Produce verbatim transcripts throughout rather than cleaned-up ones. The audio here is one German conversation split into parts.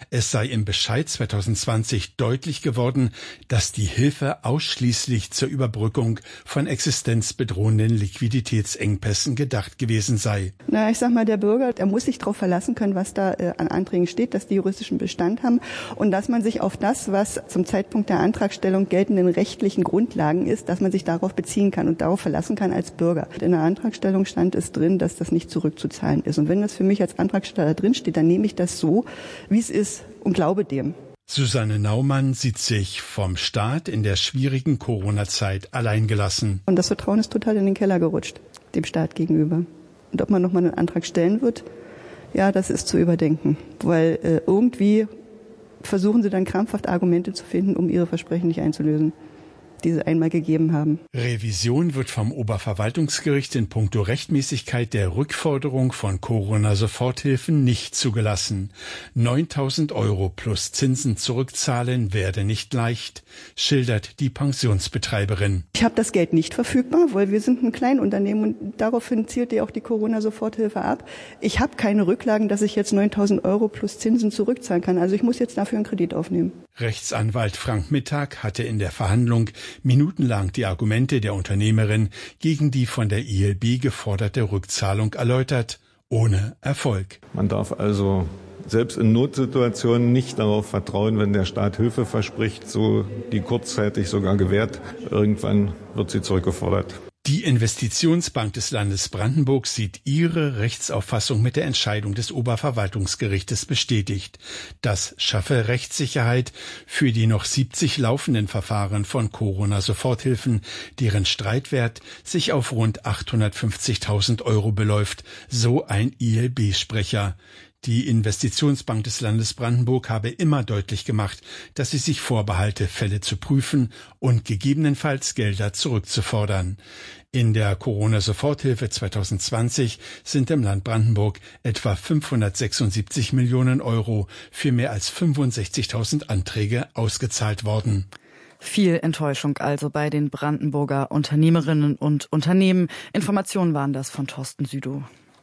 Es sei im Bescheid zweitausendzwanzig deutlich geworden, dass die Hilfe ausschließlich zur Überbrückung von existenzbedrohenden Liquiditätsengpässen gedacht gewesen sei. Na, ich sag mal, der Bürger, der muss sich darauf verlassen können, was da äh, an Anträgen steht, dass die juristischen Bestand haben und dass man sich auf das, was zum Zeitpunkt der Antragstellung geltenden rechtlichen Grundlagen ist, dass man sich darauf beziehen kann und darauf verlassen kann als Bürger. In der Antragstellung stand es drin, dass das nicht zurückzuzahlen ist. Und wenn das für mich als Antragsteller drinsteht, dann nehme ich das so, wie es ist und glaube dem. Susanne Naumann sieht sich vom Staat in der schwierigen Corona-Zeit alleingelassen. Und das Vertrauen ist total in den Keller gerutscht, dem Staat gegenüber. Und ob man nochmal einen Antrag stellen wird, ja, das ist zu überdenken. Weil äh, irgendwie versuchen sie dann krampfhaft Argumente zu finden, um ihre Versprechen nicht einzulösen, die sie einmal gegeben haben. Revision wird vom Oberverwaltungsgericht in puncto Rechtmäßigkeit der Rückforderung von Corona-Soforthilfen nicht zugelassen. neuntausend Euro plus Zinsen zurückzahlen werde nicht leicht, schildert die Pensionsbetreiberin. Ich habe das Geld nicht verfügbar, weil wir sind ein Kleinunternehmen und daraufhin zielt ja auch die Corona-Soforthilfe ab. Ich habe keine Rücklagen, dass ich jetzt neuntausend Euro plus Zinsen zurückzahlen kann. Also ich muss jetzt dafür einen Kredit aufnehmen. Rechtsanwalt Frank Mittag hatte in der Verhandlung minutenlang die Argumente der Unternehmerin gegen die von der I L B geforderte Rückzahlung erläutert, ohne Erfolg. Man darf also selbst in Notsituationen nicht darauf vertrauen, wenn der Staat Hilfe verspricht, so die kurzzeitig sogar gewährt, irgendwann wird sie zurückgefordert. Die Investitionsbank des Landes Brandenburg sieht ihre Rechtsauffassung mit der Entscheidung des Oberverwaltungsgerichtes bestätigt. Das schaffe Rechtssicherheit für die noch siebzig laufenden Verfahren von Corona-Soforthilfen, deren Streitwert sich auf rund achthundertfünfzigtausend Euro beläuft, so ein I L B-Sprecher. Die Investitionsbank des Landes Brandenburg habe immer deutlich gemacht, dass sie sich vorbehalte, Fälle zu prüfen und gegebenenfalls Gelder zurückzufordern. In der Corona-Soforthilfe zweitausendzwanzig sind im Land Brandenburg etwa fünfhundertsechsundsiebzig Millionen Euro für mehr als fünfundsechzigtausend Anträge ausgezahlt worden. Viel Enttäuschung also bei den Brandenburger Unternehmerinnen und Unternehmen. Informationen waren das von Thorsten Südow.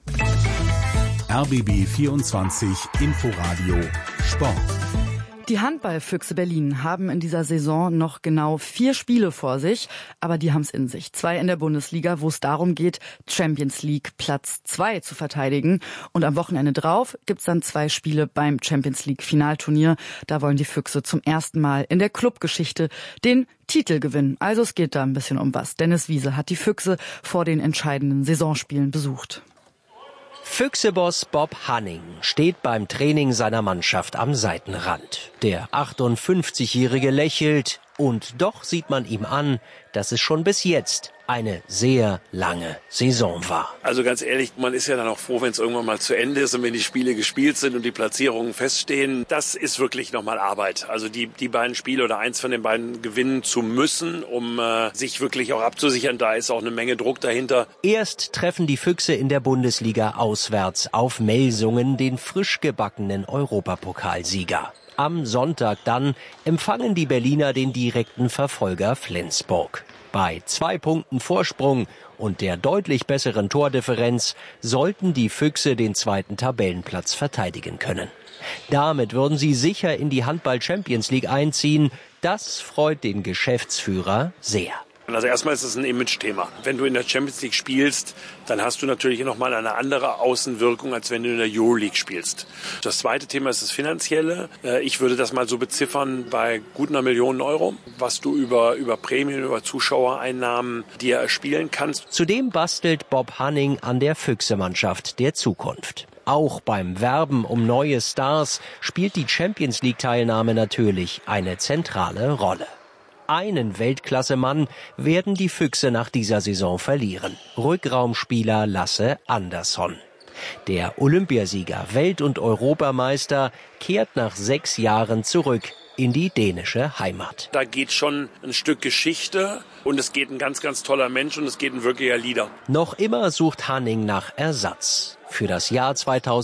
R B B vierundzwanzig Inforadio Sport. Die Handballfüchse Berlin haben in dieser Saison noch genau vier Spiele vor sich, aber die haben es in sich. Zwei in der Bundesliga, wo es darum geht, Champions League Platz zwei zu verteidigen. Und am Wochenende drauf gibt's dann zwei Spiele beim Champions League Finalturnier. Da wollen die Füchse zum ersten Mal in der Clubgeschichte den Titel gewinnen. Also es geht da ein bisschen um was. Dennis Wiese hat die Füchse vor den entscheidenden Saisonspielen besucht. Füchseboss Bob Hanning steht beim Training seiner Mannschaft am Seitenrand. Der achtundfünfzigjährige lächelt und doch sieht man ihm an, dass es schon bis jetzt eine sehr lange Saison war. Also ganz ehrlich, man ist ja dann auch froh, wenn es irgendwann mal zu Ende ist und wenn die Spiele gespielt sind und die Platzierungen feststehen. Das ist wirklich nochmal Arbeit. Also die, die beiden Spiele oder eins von den beiden gewinnen zu müssen, um äh, sich wirklich auch abzusichern. Da ist auch eine Menge Druck dahinter. Erst treffen die Füchse in der Bundesliga auswärts auf Melsungen, den frisch gebackenen Europapokalsieger. Am Sonntag dann empfangen die Berliner den direkten Verfolger Flensburg. Bei zwei Punkten Vorsprung und der deutlich besseren Tordifferenz sollten die Füchse den zweiten Tabellenplatz verteidigen können. Damit würden sie sicher in die Handball-Champions League einziehen. Das freut den Geschäftsführer sehr. Also erstmal ist es ein Image-Thema. Wenn du in der Champions League spielst, dann hast du natürlich nochmal eine andere Außenwirkung, als wenn du in der Euroleague spielst. Das zweite Thema ist das Finanzielle. Ich würde das mal so beziffern bei gut einer Million Euro, was du über, über Prämien, über Zuschauereinnahmen dir erspielen kannst. Zudem bastelt Bob Hanning an der Füchse-Mannschaft der Zukunft. Auch beim Werben um neue Stars spielt die Champions League-Teilnahme natürlich eine zentrale Rolle. Einen Weltklasse-Mann werden die Füchse nach dieser Saison verlieren. Rückraumspieler Lasse Andersson. Der Olympiasieger, Welt- und Europameister kehrt nach sechs Jahren zurück in die dänische Heimat. Da geht schon ein Stück Geschichte und es geht ein ganz, ganz toller Mensch und es geht ein wirklicher Leader. Noch immer sucht Hanning nach Ersatz. Für das Jahr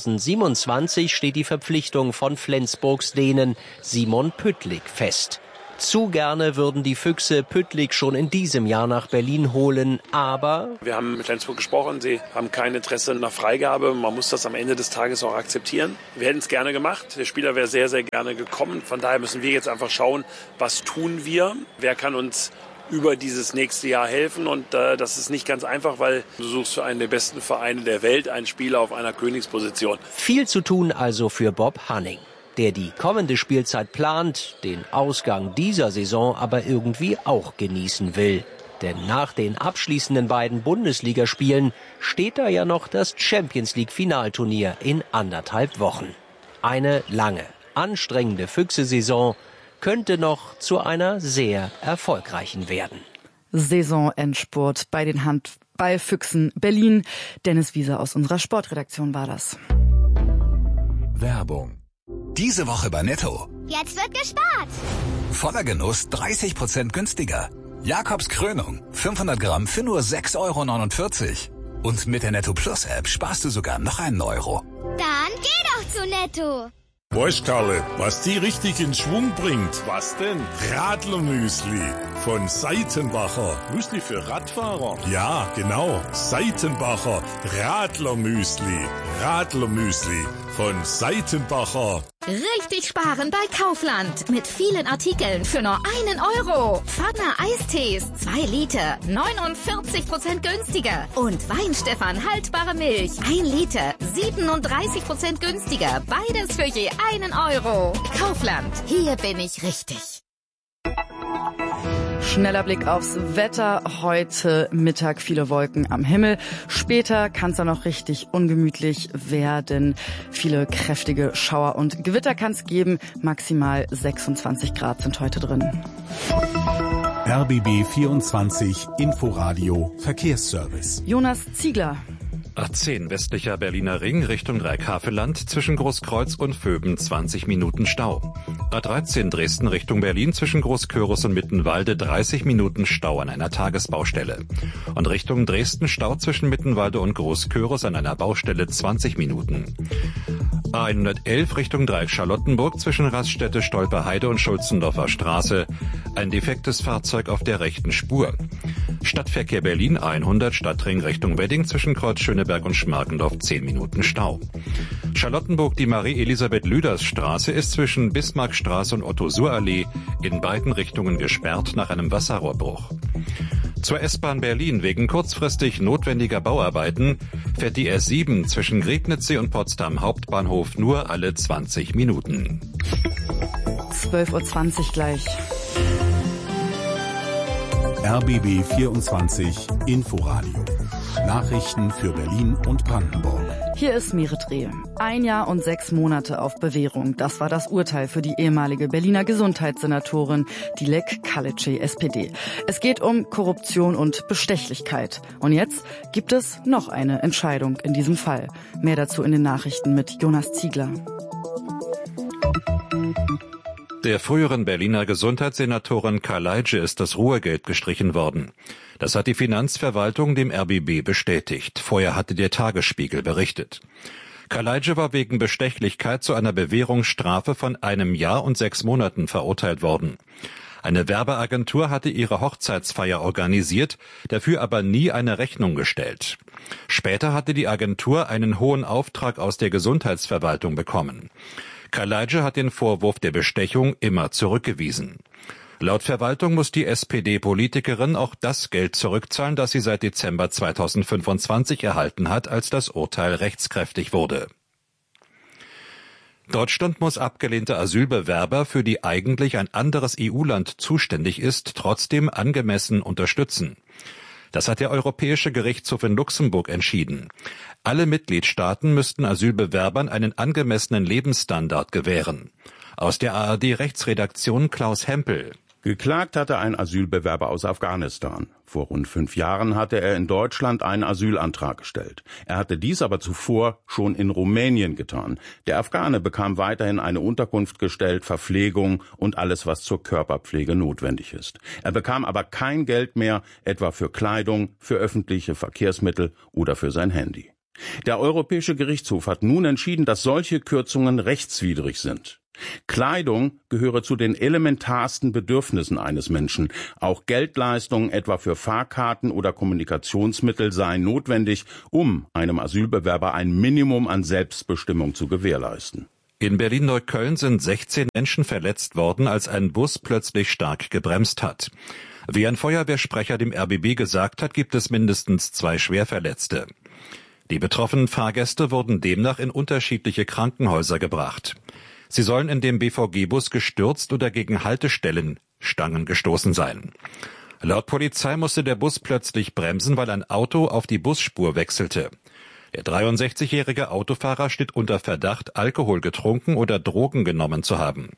zweitausendsiebenundzwanzig steht die Verpflichtung von Flensburgs Dänen Simon Püttlik fest. Zu gerne würden die Füchse Püttlik schon in diesem Jahr nach Berlin holen, aber... Wir haben mit Flensburg gesprochen, sie haben kein Interesse nach Freigabe. Man muss das am Ende des Tages auch akzeptieren. Wir hätten es gerne gemacht. Der Spieler wäre sehr, sehr gerne gekommen. Von daher müssen wir jetzt einfach schauen, was tun wir? Wer kann uns über dieses nächste Jahr helfen? Und äh, das ist nicht ganz einfach, weil du suchst für einen der besten Vereine der Welt einen Spieler auf einer Königsposition. Viel zu tun also für Bob Hanning, der die kommende Spielzeit plant, den Ausgang dieser Saison aber irgendwie auch genießen will. Denn nach den abschließenden beiden Bundesligaspielen steht da ja noch das Champions-League-Finalturnier in anderthalb Wochen. Eine lange, anstrengende Füchse-Saison könnte noch zu einer sehr erfolgreichen werden. Saisonendspurt bei den Handballfüchsen Berlin. Dennis Wieser aus unserer Sportredaktion war das. Werbung. Diese Woche bei Netto. Jetzt wird gespart. Voller Genuss dreißig Prozent günstiger. Jakobs Krönung, fünfhundert Gramm für nur sechs Euro neunundvierzig. Und mit der Netto Plus App sparst du sogar noch einen Euro. Dann geh doch zu Netto. Weißt, Karle, was die richtig in Schwung bringt? Was denn? Radlermüsli von Seitenbacher. Müsli für Radfahrer? Ja, genau. Seitenbacher Radlermüsli. Radlermüsli von Seitenbacher. Richtig sparen bei Kaufland. Mit vielen Artikeln für nur einen Euro. Pfanner Eistees, zwei Liter, neunundvierzig Prozent günstiger. Und Weinstefan haltbare Milch, ein Liter, siebenunddreißig Prozent günstiger. Beides für je einen Euro. Kaufland, hier bin ich richtig. Schneller Blick aufs Wetter. Heute Mittag viele Wolken am Himmel. Später kann es dann noch richtig ungemütlich werden. Viele kräftige Schauer und Gewitter kann es geben. Maximal sechsundzwanzig Grad sind heute drin. R B B vierundzwanzig Inforadio Verkehrsservice. Jonas Ziegler. A zehn westlicher Berliner Ring Richtung Dreikäferland zwischen Großkreuz und Vöben zwanzig Minuten Stau. A dreizehn Dresden Richtung Berlin zwischen Großkörus und Mittenwalde dreißig Minuten Stau an einer Tagesbaustelle. Und Richtung Dresden Stau zwischen Mittenwalde und Großkörus an einer Baustelle zwanzig Minuten. A hundertelf Richtung Dreieck Charlottenburg zwischen Raststätte Stolperheide und Schulzendorfer Straße. Ein defektes Fahrzeug auf der rechten Spur. Stadtverkehr Berlin hundert Stadtring Richtung Wedding zwischen Kreuz Schöneberg und Schmarkendorf zehn Minuten Stau. Charlottenburg die Marie-Elisabeth-Lüders-Straße ist zwischen Bismarckstraße und Otto-Suhr-Allee in beiden Richtungen gesperrt nach einem Wasserrohrbruch. Zur S-Bahn Berlin wegen kurzfristig notwendiger Bauarbeiten fährt die S sieben zwischen Griebnitzsee und Potsdam Hauptbahnhof nur alle zwanzig Minuten. zwölf Uhr zwanzig gleich. R B B vierundzwanzig Inforadio. Nachrichten für Berlin und Brandenburg. Hier ist Merit Reh. Ein Jahr und sechs Monate auf Bewährung. Das war das Urteil für die ehemalige Berliner Gesundheitssenatorin Dilek Kalice, S P D. Es geht um Korruption und Bestechlichkeit. Und jetzt gibt es noch eine Entscheidung in diesem Fall. Mehr dazu in den Nachrichten mit Jonas Ziegler. Der früheren Berliner Gesundheitssenatorin Kalice ist das Ruhegeld gestrichen worden. Das hat die Finanzverwaltung dem R B B bestätigt. Vorher hatte der Tagesspiegel berichtet. Kalice war wegen Bestechlichkeit zu einer Bewährungsstrafe von einem Jahr und sechs Monaten verurteilt worden. Eine Werbeagentur hatte ihre Hochzeitsfeier organisiert, dafür aber nie eine Rechnung gestellt. Später hatte die Agentur einen hohen Auftrag aus der Gesundheitsverwaltung bekommen. Kalice hat den Vorwurf der Bestechung immer zurückgewiesen. Laut Verwaltung muss die S P D-Politikerin auch das Geld zurückzahlen, das sie seit Dezember zweitausendfünfundzwanzig erhalten hat, als das Urteil rechtskräftig wurde. Deutschland muss abgelehnte Asylbewerber, für die eigentlich ein anderes E U-Land zuständig ist, trotzdem angemessen unterstützen. Das hat der Europäische Gerichtshof in Luxemburg entschieden. Alle Mitgliedstaaten müssten Asylbewerbern einen angemessenen Lebensstandard gewähren. Aus der A R D-Rechtsredaktion Klaus Hempel. Geklagt hatte ein Asylbewerber aus Afghanistan. Vor rund fünf Jahren hatte er in Deutschland einen Asylantrag gestellt. Er hatte dies aber zuvor schon in Rumänien getan. Der Afghane bekam weiterhin eine Unterkunft gestellt, Verpflegung und alles, was zur Körperpflege notwendig ist. Er bekam aber kein Geld mehr, etwa für Kleidung, für öffentliche Verkehrsmittel oder für sein Handy. Der Europäische Gerichtshof hat nun entschieden, dass solche Kürzungen rechtswidrig sind. Kleidung gehöre zu den elementarsten Bedürfnissen eines Menschen. Auch Geldleistungen, etwa für Fahrkarten oder Kommunikationsmittel, seien notwendig, um einem Asylbewerber ein Minimum an Selbstbestimmung zu gewährleisten. In Berlin-Neukölln sind sechzehn Menschen verletzt worden, als ein Bus plötzlich stark gebremst hat. Wie ein Feuerwehrsprecher dem R B B gesagt hat, gibt es mindestens zwei Schwerverletzte. Die betroffenen Fahrgäste wurden demnach in unterschiedliche Krankenhäuser gebracht. Sie sollen in dem B V G-Bus gestürzt oder gegen Haltestellenstangen gestoßen sein. Laut Polizei musste der Bus plötzlich bremsen, weil ein Auto auf die Busspur wechselte. Der dreiundsechzigjährige Autofahrer steht unter Verdacht, Alkohol getrunken oder Drogen genommen zu haben.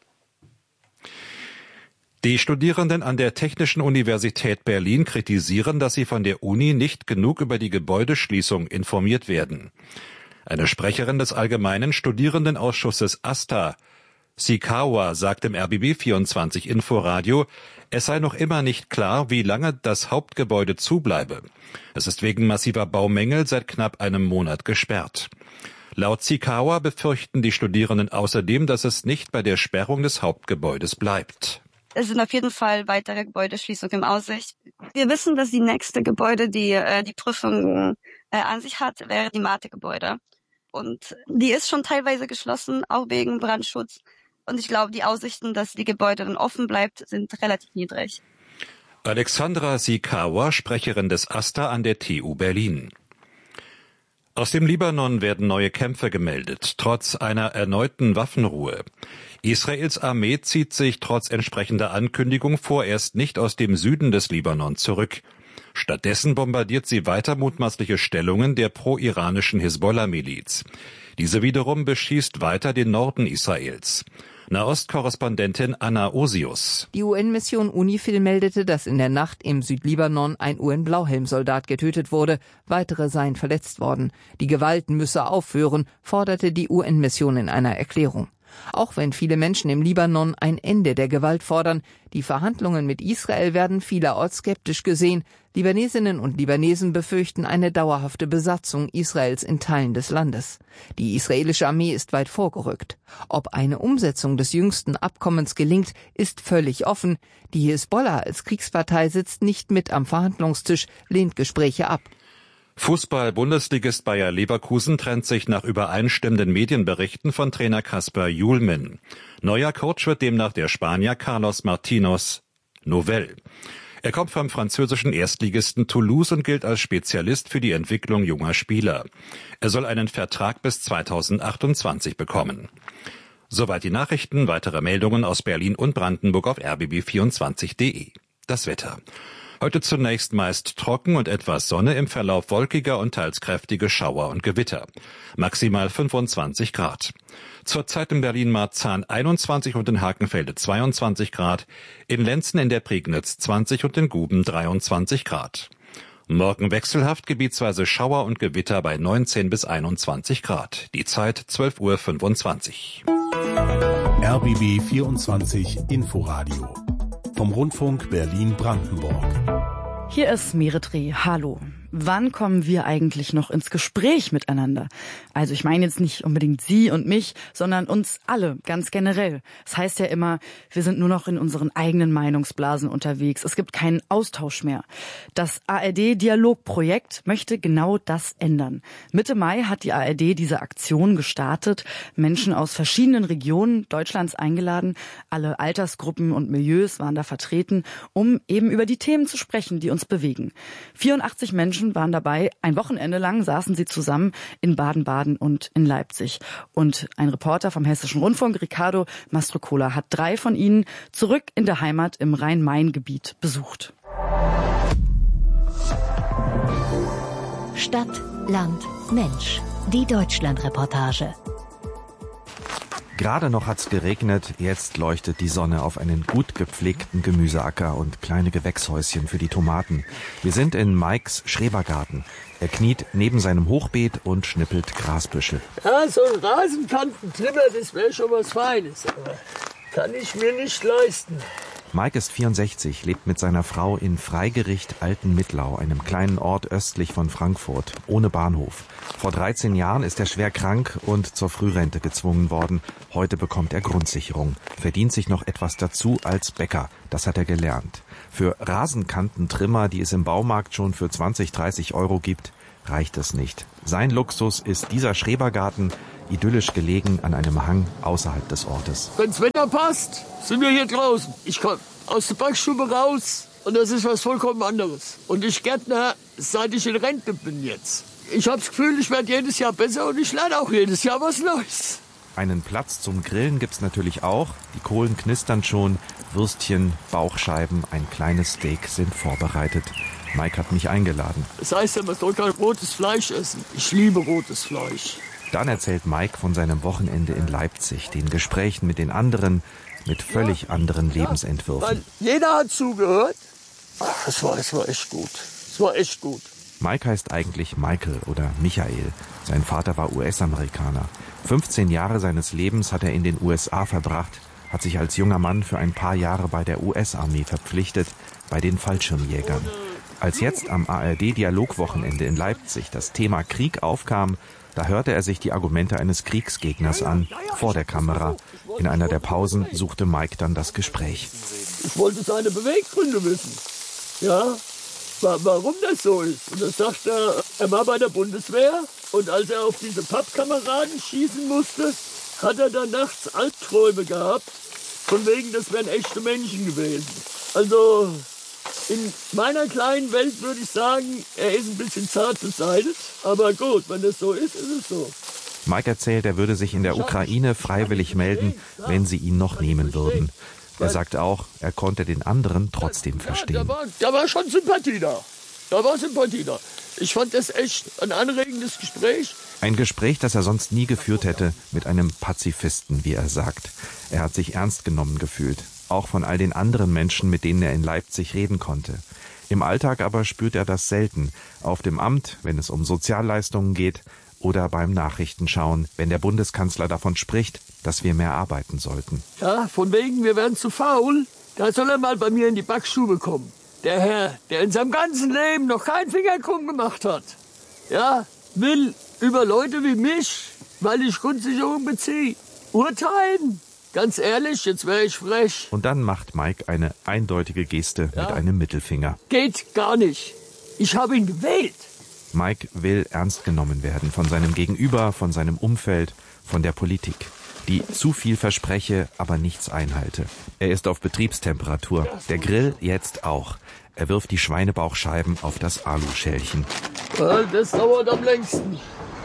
Die Studierenden an der Technischen Universität Berlin kritisieren, dass sie von der Uni nicht genug über die Gebäudeschließung informiert werden. Eine Sprecherin des Allgemeinen Studierendenausschusses AStA, Sikawa, sagt im R B B vierundzwanzig Inforadio, es sei noch immer nicht klar, wie lange das Hauptgebäude zubleibe. Es ist wegen massiver Baumängel seit knapp einem Monat gesperrt. Laut Sikawa befürchten die Studierenden außerdem, dass es nicht bei der Sperrung des Hauptgebäudes bleibt. Es sind auf jeden Fall weitere Gebäudeschließungen im Aussicht. Wir wissen, dass die nächste Gebäude, die äh, die Prüfung äh, an sich hat, wäre die Mate-Gebäude. Und die ist schon teilweise geschlossen, auch wegen Brandschutz. Und ich glaube, die Aussichten, dass die Gebäude dann offen bleibt, sind relativ niedrig. Alexandra Sikawa, Sprecherin des AStA an der T U Berlin. Aus dem Libanon werden neue Kämpfe gemeldet, trotz einer erneuten Waffenruhe. Israels Armee zieht sich trotz entsprechender Ankündigung vorerst nicht aus dem Süden des Libanon zurück. Stattdessen bombardiert sie weiter mutmaßliche Stellungen der pro-iranischen Hisbollah-Miliz. Diese wiederum beschießt weiter den Norden Israels. Nahostkorrespondentin Anna Osius. Die U N-Mission UNIFIL meldete, dass in der Nacht im Südlibanon ein U N-Blauhelmsoldat getötet wurde. Weitere seien verletzt worden. Die Gewalt müsse aufhören, forderte die U N-Mission in einer Erklärung. Auch wenn viele Menschen im Libanon ein Ende der Gewalt fordern, die Verhandlungen mit Israel werden vielerorts skeptisch gesehen. Libanesinnen und Libanesen befürchten eine dauerhafte Besatzung Israels in Teilen des Landes. Die israelische Armee ist weit vorgerückt. Ob eine Umsetzung des jüngsten Abkommens gelingt, ist völlig offen. Die Hisbollah als Kriegspartei sitzt nicht mit am Verhandlungstisch, lehnt Gespräche ab. Fußball-Bundesligist Bayer Leverkusen trennt sich nach übereinstimmenden Medienberichten von Trainer Kasper Julmin. Neuer Coach wird demnach der Spanier Carlos Martínez Novell. Er kommt vom französischen Erstligisten Toulouse und gilt als Spezialist für die Entwicklung junger Spieler. Er soll einen Vertrag bis zweitausendachtundzwanzig bekommen. Soweit die Nachrichten. Weitere Meldungen aus Berlin und Brandenburg auf r b b vierundzwanzig punkt d e. Das Wetter. Heute zunächst meist trocken und etwas Sonne, im Verlauf wolkiger und teils kräftige Schauer und Gewitter. Maximal fünfundzwanzig Grad. Zurzeit in Berlin-Marzahn einundzwanzig und in Hakenfelde zweiundzwanzig Grad, in Lenzen in der Prignitz zwanzig und in Guben dreiundzwanzig Grad. Morgen wechselhaft, gebietsweise Schauer und Gewitter bei neunzehn bis einundzwanzig Grad. Die Zeit zwölf Uhr fünfundzwanzig. R B B vierundzwanzig Inforadio vom Rundfunk Berlin-Brandenburg. Hier ist Meredre. Hallo. Wann kommen wir eigentlich noch ins Gespräch miteinander? Also ich meine jetzt nicht unbedingt Sie und mich, sondern uns alle, ganz generell. Es heißt ja immer, wir sind nur noch in unseren eigenen Meinungsblasen unterwegs. Es gibt keinen Austausch mehr. Das A R D-Dialogprojekt möchte genau das ändern. Mitte Mai hat die A R D diese Aktion gestartet, Menschen aus verschiedenen Regionen Deutschlands eingeladen. Alle Altersgruppen und Milieus waren da vertreten, um eben über die Themen zu sprechen, die uns bewegen. vierundachtzig Menschen waren dabei. Ein Wochenende lang saßen sie zusammen in Baden-Baden und in Leipzig. Und ein Reporter vom Hessischen Rundfunk, Ricardo Mastrocola, hat drei von ihnen zurück in der Heimat im Rhein-Main-Gebiet besucht. Stadt, Land, Mensch. Die Deutschland-Reportage. Gerade noch hat's geregnet, jetzt leuchtet die Sonne auf einen gut gepflegten Gemüseacker und kleine Gewächshäuschen für die Tomaten. Wir sind in Mikes Schrebergarten. Er kniet neben seinem Hochbeet und schnippelt Grasbüschel. Ja, so ein Rasenkantentrimmer, das wäre schon was Feines, aber kann ich mir nicht leisten. Mike ist vierundsechzig, lebt mit seiner Frau in Freigericht Altenmittlau, einem kleinen Ort östlich von Frankfurt, ohne Bahnhof. Vor dreizehn Jahren ist er schwer krank und zur Frührente gezwungen worden. Heute bekommt er Grundsicherung, verdient sich noch etwas dazu als Bäcker. Das hat er gelernt. Für Rasenkantentrimmer, die es im Baumarkt schon für zwanzig, dreißig Euro gibt, reicht es nicht. Sein Luxus ist dieser Schrebergarten, idyllisch gelegen an einem Hang außerhalb des Ortes. Wenn's Wetter passt, sind wir hier draußen. Ich komme aus der Backstube raus und das ist was vollkommen anderes. Und ich Gärtner, seit ich in Rente bin jetzt. Ich habe das Gefühl, ich werde jedes Jahr besser und ich lerne auch jedes Jahr was Neues. Einen Platz zum Grillen gibt's natürlich auch. Die Kohlen knistern schon, Würstchen, Bauchscheiben, ein kleines Steak sind vorbereitet. Mike hat mich eingeladen. Das heißt ja, man soll kein rotes Fleisch essen. Ich liebe rotes Fleisch. Dann erzählt Mike von seinem Wochenende in Leipzig, den Gesprächen mit den anderen, mit völlig anderen Lebensentwürfen. Weil jeder hat zugehört. Ach, das war, das war echt gut. Das war echt gut. Mike heißt eigentlich Michael oder Michael. Sein Vater war U S-Amerikaner. fünfzehn Jahre seines Lebens hat er in den U S A verbracht, hat sich als junger Mann für ein paar Jahre bei der U S-Armee verpflichtet, bei den Fallschirmjägern. Als jetzt am A R D-Dialogwochenende in Leipzig das Thema Krieg aufkam, da hörte er sich die Argumente eines Kriegsgegners an, vor der Kamera. In einer der Pausen suchte Mike dann das Gespräch. Ich wollte seine Beweggründe wissen. Ja, warum das so ist. Und dann sagt er, er war bei der Bundeswehr und als er auf diese Pappkameraden schießen musste, hat er dann nachts Albträume gehabt, von wegen, das wären echte Menschen gewesen. Also in meiner kleinen Welt würde ich sagen, er ist ein bisschen zart beseitigt, aber gut, wenn das so ist, ist es so. Mike erzählt, er würde sich in der Ukraine freiwillig melden, wenn sie ihn noch nehmen würden. Er sagt auch, er konnte den anderen trotzdem verstehen. Ja, da, war, da war schon Sympathie da. Da war Sympathie da. Ich fand das echt ein anregendes Gespräch. Ein Gespräch, das er sonst nie geführt hätte, mit einem Pazifisten, wie er sagt. Er hat sich ernst genommen gefühlt, auch von all den anderen Menschen, mit denen er in Leipzig reden konnte. Im Alltag aber spürt er das selten. Auf dem Amt, wenn es um Sozialleistungen geht, oder beim Nachrichtenschauen, wenn der Bundeskanzler davon spricht, dass wir mehr arbeiten sollten. Ja, von wegen, wir werden zu faul. Da soll er mal bei mir in die Backstube kommen. Der Herr, der in seinem ganzen Leben noch keinen Finger krumm gemacht hat, ja, will über Leute wie mich, weil ich Grundsicherung beziehe, urteilen. Ganz ehrlich, jetzt wäre ich frech. Und dann macht Mike eine eindeutige Geste ja. mit einem Mittelfinger. Geht gar nicht. Ich habe ihn gewählt. Mike will ernst genommen werden von seinem Gegenüber, von seinem Umfeld, von der Politik, die zu viel verspreche, aber nichts einhalte. Er ist auf Betriebstemperatur, der Grill jetzt auch. Er wirft die Schweinebauchscheiben auf das Aluschälchen. Das dauert am längsten.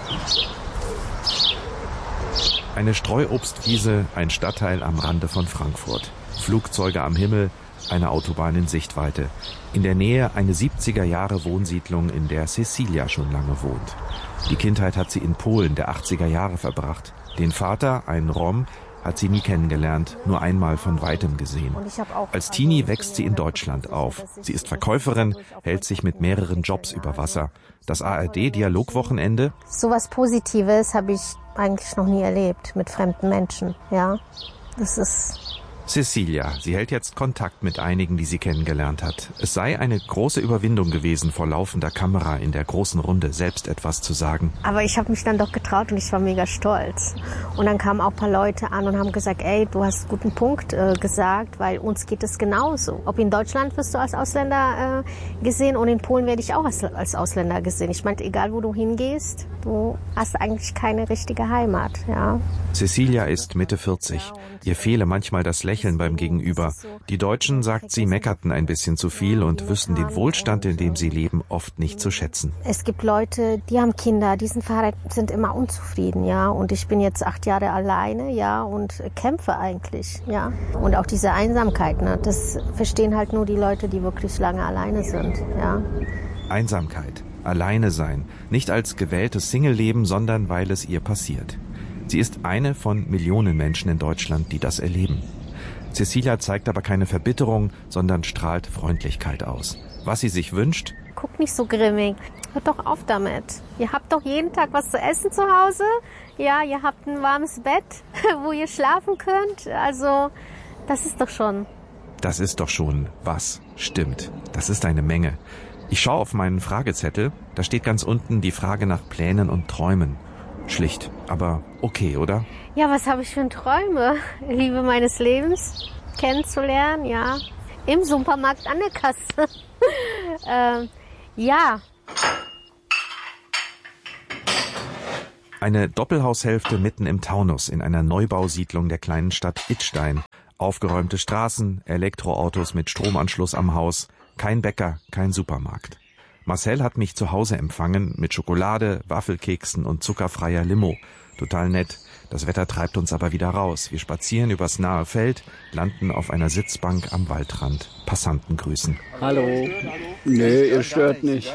Eine Streuobstwiese, ein Stadtteil am Rande von Frankfurt. Flugzeuge am Himmel, eine Autobahn in Sichtweite. In der Nähe eine siebziger Jahre Wohnsiedlung, in der Cecilia schon lange wohnt. Die Kindheit hat sie in Polen der achtziger Jahre verbracht. Den Vater, einen Rom, hat sie nie kennengelernt, nur einmal von Weitem gesehen. Als Teenie wächst sie in Deutschland auf. Sie ist Verkäuferin, hält sich mit mehreren Jobs über Wasser. Das A R D-Dialogwochenende? So was Positives habe ich eigentlich noch nie erlebt mit fremden Menschen. Ja, das ist... Cecilia, sie hält jetzt Kontakt mit einigen, die sie kennengelernt hat. Es sei eine große Überwindung gewesen, vor laufender Kamera in der großen Runde selbst etwas zu sagen. Aber ich habe mich dann doch getraut und ich war mega stolz. Und dann kamen auch ein paar Leute an und haben gesagt, ey, du hast einen guten Punkt äh, gesagt, weil uns geht es genauso. Ob in Deutschland wirst du als Ausländer äh, gesehen und in Polen werde ich auch als, als Ausländer gesehen. Ich meine, egal wo du hingehst, du hast eigentlich keine richtige Heimat. Ja. Cecilia ist Mitte vierzig. Ihr fehle manchmal das Lächeln beim Gegenüber. Die Deutschen, sagt sie, meckerten ein bisschen zu viel und wüssten den Wohlstand, in dem sie leben, oft nicht zu schätzen. Es gibt Leute, die haben Kinder, die sind verheiratet, sind immer unzufrieden, ja. Und ich bin jetzt acht Jahre alleine, ja, und kämpfe eigentlich, ja. Und auch diese Einsamkeit, ne, das verstehen halt nur die Leute, die wirklich lange alleine sind, ja. Einsamkeit, alleine sein, nicht als gewähltes Single-Leben, sondern weil es ihr passiert. Sie ist eine von Millionen Menschen in Deutschland, die das erleben. Cecilia zeigt aber keine Verbitterung, sondern strahlt Freundlichkeit aus. Was sie sich wünscht? Guck nicht so grimmig. Hört doch auf damit. Ihr habt doch jeden Tag was zu essen zu Hause. Ja, ihr habt ein warmes Bett, wo ihr schlafen könnt. Also, das ist doch schon Das ist doch schon was. Stimmt. Das ist eine Menge. Ich schaue auf meinen Fragezettel. Da steht ganz unten die Frage nach Plänen und Träumen. Schlicht, aber okay, oder? Ja, was habe ich für Träume? Liebe meines Lebens kennenzulernen, ja. Im Supermarkt an der Kasse. ähm, ja. Eine Doppelhaushälfte mitten im Taunus in einer Neubausiedlung der kleinen Stadt Idstein. Aufgeräumte Straßen, Elektroautos mit Stromanschluss am Haus, kein Bäcker, kein Supermarkt. Marcel hat mich zu Hause empfangen mit Schokolade, Waffelkeksen und zuckerfreier Limo. Total nett. Das Wetter treibt uns aber wieder raus. Wir spazieren übers nahe Feld, landen auf einer Sitzbank am Waldrand. Passanten grüßen. Hallo. Nee, ihr stört nicht.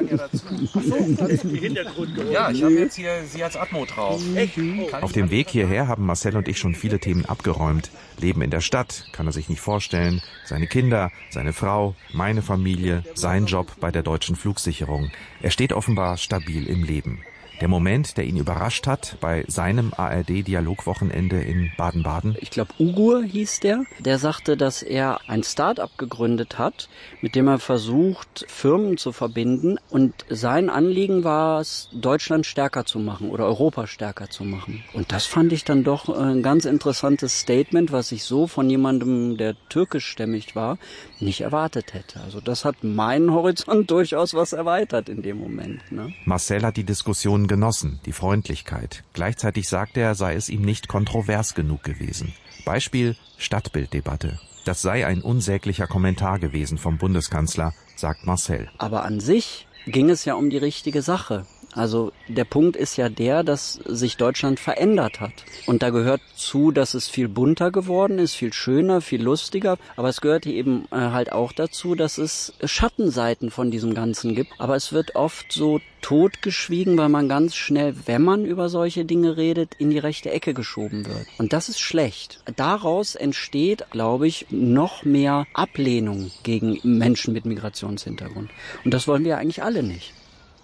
Ja, ich habe jetzt hier Sie als Atmo drauf. Auf dem Weg hierher haben Marcel und ich schon viele Themen abgeräumt. Leben in der Stadt, kann er sich nicht vorstellen. Seine Kinder, seine Frau, meine Familie, sein Job bei der Deutschen Flugsicherung. Er steht offenbar stabil im Leben. Der Moment, der ihn überrascht hat bei seinem A R D-Dialogwochenende in Baden-Baden. Ich glaube, Ugur hieß der. Der sagte, dass er ein Start-up gegründet hat, mit dem er versucht, Firmen zu verbinden. Und sein Anliegen war es, Deutschland stärker zu machen oder Europa stärker zu machen. Und das fand ich dann doch ein ganz interessantes Statement, was ich so von jemandem, der türkischstämmig war, nicht erwartet hätte. Also das hat meinen Horizont durchaus was erweitert in dem Moment. Ne? Marcel hat die Diskussion genossen, die Freundlichkeit. Gleichzeitig sagt er, sei es ihm nicht kontrovers genug gewesen. Beispiel Stadtbilddebatte. Das sei ein unsäglicher Kommentar gewesen vom Bundeskanzler, sagt Marcel. Aber an sich ging es ja um die richtige Sache. Also der Punkt ist ja der, dass sich Deutschland verändert hat. Und da gehört zu, dass es viel bunter geworden ist, viel schöner, viel lustiger. Aber es gehört eben halt auch dazu, dass es Schattenseiten von diesem Ganzen gibt. Aber es wird oft so totgeschwiegen, weil man ganz schnell, wenn man über solche Dinge redet, in die rechte Ecke geschoben wird. Und das ist schlecht. Daraus entsteht, glaube ich, noch mehr Ablehnung gegen Menschen mit Migrationshintergrund. Und das wollen wir eigentlich alle nicht.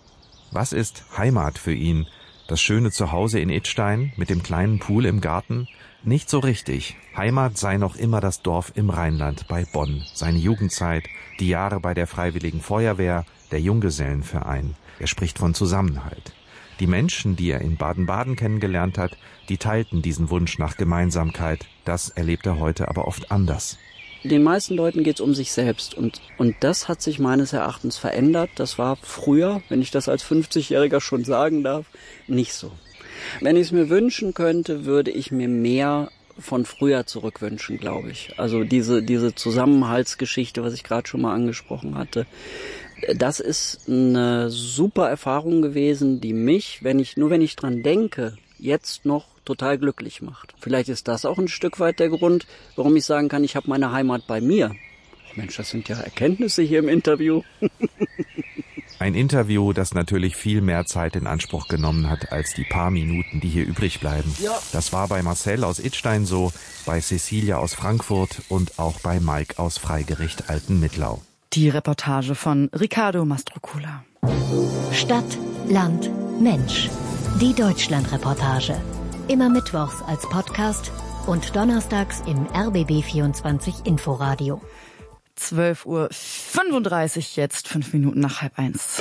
Was ist Heimat für ihn? Das schöne Zuhause in Idstein mit dem kleinen Pool im Garten? Nicht so richtig. Heimat sei noch immer das Dorf im Rheinland bei Bonn. Seine Jugendzeit, die Jahre bei der Freiwilligen Feuerwehr, der Junggesellenverein. Er spricht von Zusammenhalt. Die Menschen, die er in Baden-Baden kennengelernt hat, die teilten diesen Wunsch nach Gemeinsamkeit. Das erlebt er heute aber oft anders. Den meisten Leuten geht es um sich selbst und, und das hat sich meines Erachtens verändert. Das war früher, wenn ich das als fünfzigjähriger schon sagen darf, nicht so. Wenn ich es mir wünschen könnte, würde ich mir mehr von früher zurückwünschen, glaube ich. Also diese, diese Zusammenhaltsgeschichte, was ich gerade schon mal angesprochen hatte. Das ist eine super Erfahrung gewesen, die mich, wenn ich nur wenn ich dran denke, jetzt noch total glücklich macht. Vielleicht ist das auch ein Stück weit der Grund, warum ich sagen kann, ich habe meine Heimat bei mir. Mensch, das sind ja Erkenntnisse hier im Interview. Ein Interview, das natürlich viel mehr Zeit in Anspruch genommen hat als die paar Minuten, die hier übrig bleiben. Ja. Das war bei Marcel aus Idstein so, bei Cecilia aus Frankfurt und auch bei Mike aus Freigericht Altenmittlau. Die Reportage von Riccardo Mastrocola. Stadt, Land, Mensch. Die Deutschland-Reportage. Immer mittwochs als Podcast und donnerstags im R B B vierundzwanzig Inforadio. zwölf Uhr fünfunddreißig jetzt, fünf Minuten nach halb eins.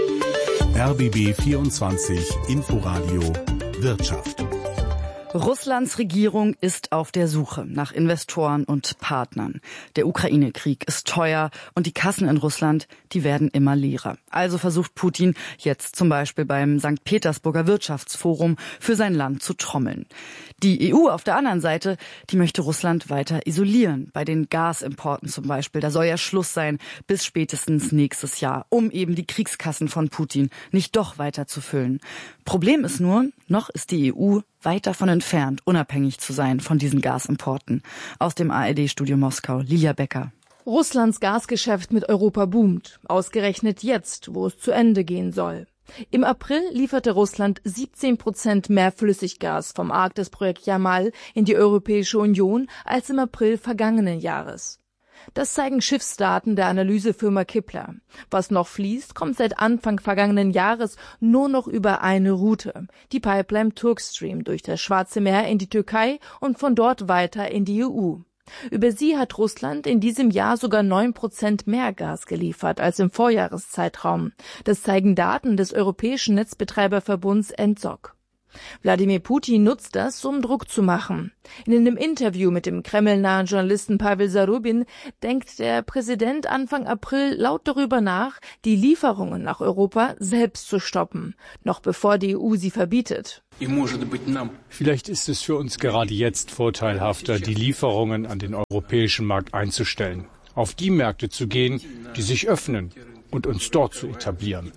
R B B vierundzwanzig Inforadio Wirtschaft. Russlands Regierung ist auf der Suche nach Investoren und Partnern. Der Ukraine-Krieg ist teuer und die Kassen in Russland, die werden immer leerer. Also versucht Putin jetzt zum Beispiel beim Sankt Petersburger Wirtschaftsforum für sein Land zu trommeln. Die E U auf der anderen Seite, die möchte Russland weiter isolieren. Bei den Gasimporten zum Beispiel, da soll ja Schluss sein bis spätestens nächstes Jahr, um eben die Kriegskassen von Putin nicht doch weiter zu füllen. Problem ist nur, noch ist die E U weit davon entfernt, unabhängig zu sein von diesen Gasimporten. Aus dem A R D-Studio Moskau, Lilia Becker. Russlands Gasgeschäft mit Europa boomt, ausgerechnet jetzt, wo es zu Ende gehen soll. Im April lieferte Russland siebzehn Prozent mehr Flüssiggas vom Arktisprojekt Jamal in die Europäische Union als im April vergangenen Jahres. Das zeigen Schiffsdaten der Analysefirma Kepler. Was noch fließt, kommt seit Anfang vergangenen Jahres nur noch über eine Route, die Pipeline Turkstream durch das Schwarze Meer in die Türkei und von dort weiter in die E U. Über sie hat Russland in diesem Jahr sogar neun Prozent mehr Gas geliefert als im Vorjahreszeitraum. Das zeigen Daten des Europäischen Netzbetreiberverbunds E N S O K. Wladimir Putin nutzt das, um Druck zu machen. In einem Interview mit dem kremlnahen Journalisten Pavel Zarubin denkt der Präsident Anfang April laut darüber nach, die Lieferungen nach Europa selbst zu stoppen, noch bevor die E U sie verbietet. Vielleicht ist es für uns gerade jetzt vorteilhafter, die Lieferungen an den europäischen Markt einzustellen, auf die Märkte zu gehen, die sich öffnen, und uns dort zu etablieren.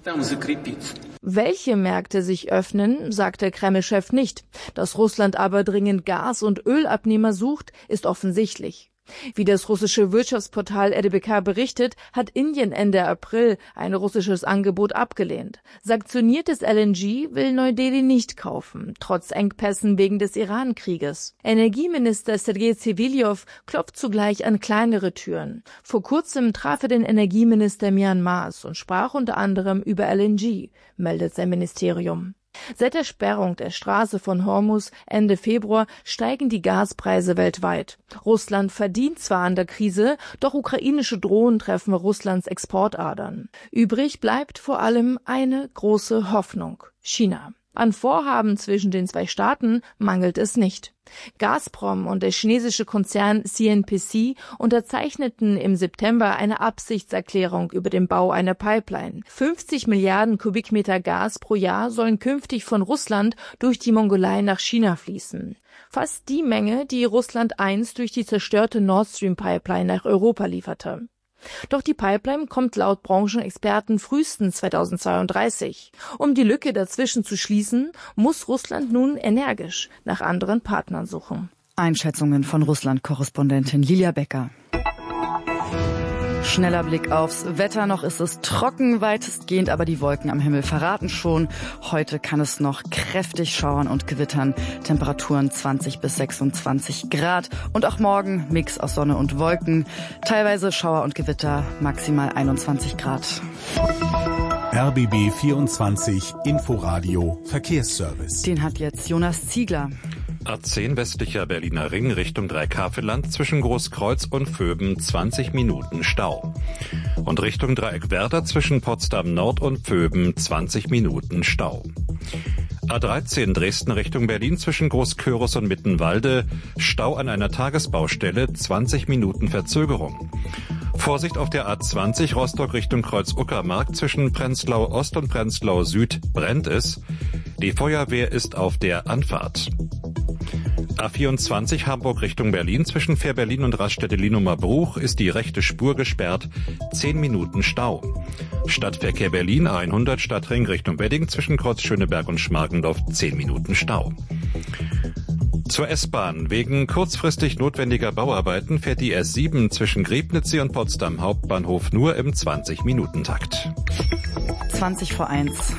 Welche Märkte sich öffnen, sagt der Kreml-Chef nicht. Dass Russland aber dringend Gas- und Ölabnehmer sucht, ist offensichtlich. Wie das russische Wirtschaftsportal R B K berichtet, hat Indien Ende April ein russisches Angebot abgelehnt. Sanktioniertes L N G will Neu-Delhi nicht kaufen, trotz Engpässen wegen des Iran-Krieges. Energieminister Sergei Ziviliov klopft zugleich an kleinere Türen. Vor kurzem traf er den Energieminister Myanmars und sprach unter anderem über L N G, meldet sein Ministerium. Seit der Sperrung der Straße von Hormuz Ende Februar steigen die Gaspreise weltweit. Russland verdient zwar an der Krise, doch ukrainische Drohnen treffen Russlands Exportadern. Übrig bleibt vor allem eine große Hoffnung: China. An Vorhaben zwischen den zwei Staaten mangelt es nicht. Gazprom und der chinesische Konzern C N P C unterzeichneten im September eine Absichtserklärung über den Bau einer Pipeline. fünfzig Milliarden Kubikmeter Gas pro Jahr sollen künftig von Russland durch die Mongolei nach China fließen. Fast die Menge, die Russland einst durch die zerstörte Nord Stream Pipeline nach Europa lieferte. Doch die Pipeline kommt laut Branchenexperten frühestens zweitausendzweiunddreißig. Um die Lücke dazwischen zu schließen, muss Russland nun energisch nach anderen Partnern suchen. Einschätzungen von Russland-Korrespondentin Lilia Becker. Schneller Blick aufs Wetter. Noch ist es trocken weitestgehend, aber die Wolken am Himmel verraten schon. Heute kann es noch kräftig schauern und gewittern. Temperaturen zwanzig bis sechsundzwanzig Grad. Und auch morgen Mix aus Sonne und Wolken. Teilweise Schauer und Gewitter, maximal einundzwanzig Grad. R B B vierundzwanzig Inforadio Verkehrsservice. Den hat jetzt Jonas Ziegler. A zehn westlicher Berliner Ring Richtung Dreikafelland zwischen Großkreuz und Vöben zwanzig Minuten Stau. Und Richtung Dreieck Werder zwischen Potsdam Nord und Vöben zwanzig Minuten Stau. A dreizehn Dresden Richtung Berlin zwischen Großkörus und Mittenwalde Stau an einer Tagesbaustelle, zwanzig Minuten Verzögerung. Vorsicht auf der A zwanzig Rostock Richtung Kreuz-Uckermark zwischen Prenzlau Ost und Prenzlau Süd brennt es. Die Feuerwehr ist auf der Anfahrt. A vierundzwanzig Hamburg Richtung Berlin zwischen Fährberlin und Raststätte-Lienumer-Bruch ist die rechte Spur gesperrt, zehn Minuten Stau. Stadtverkehr Berlin A hundert Stadtring Richtung Wedding zwischen Kreuz Schöneberg und Schmargendorf, zehn Minuten Stau. Zur S-Bahn. Wegen kurzfristig notwendiger Bauarbeiten fährt die S sieben zwischen Griebnitzsee und Potsdam Hauptbahnhof nur im zwanzig Minuten Takt. zwanzig vor eins.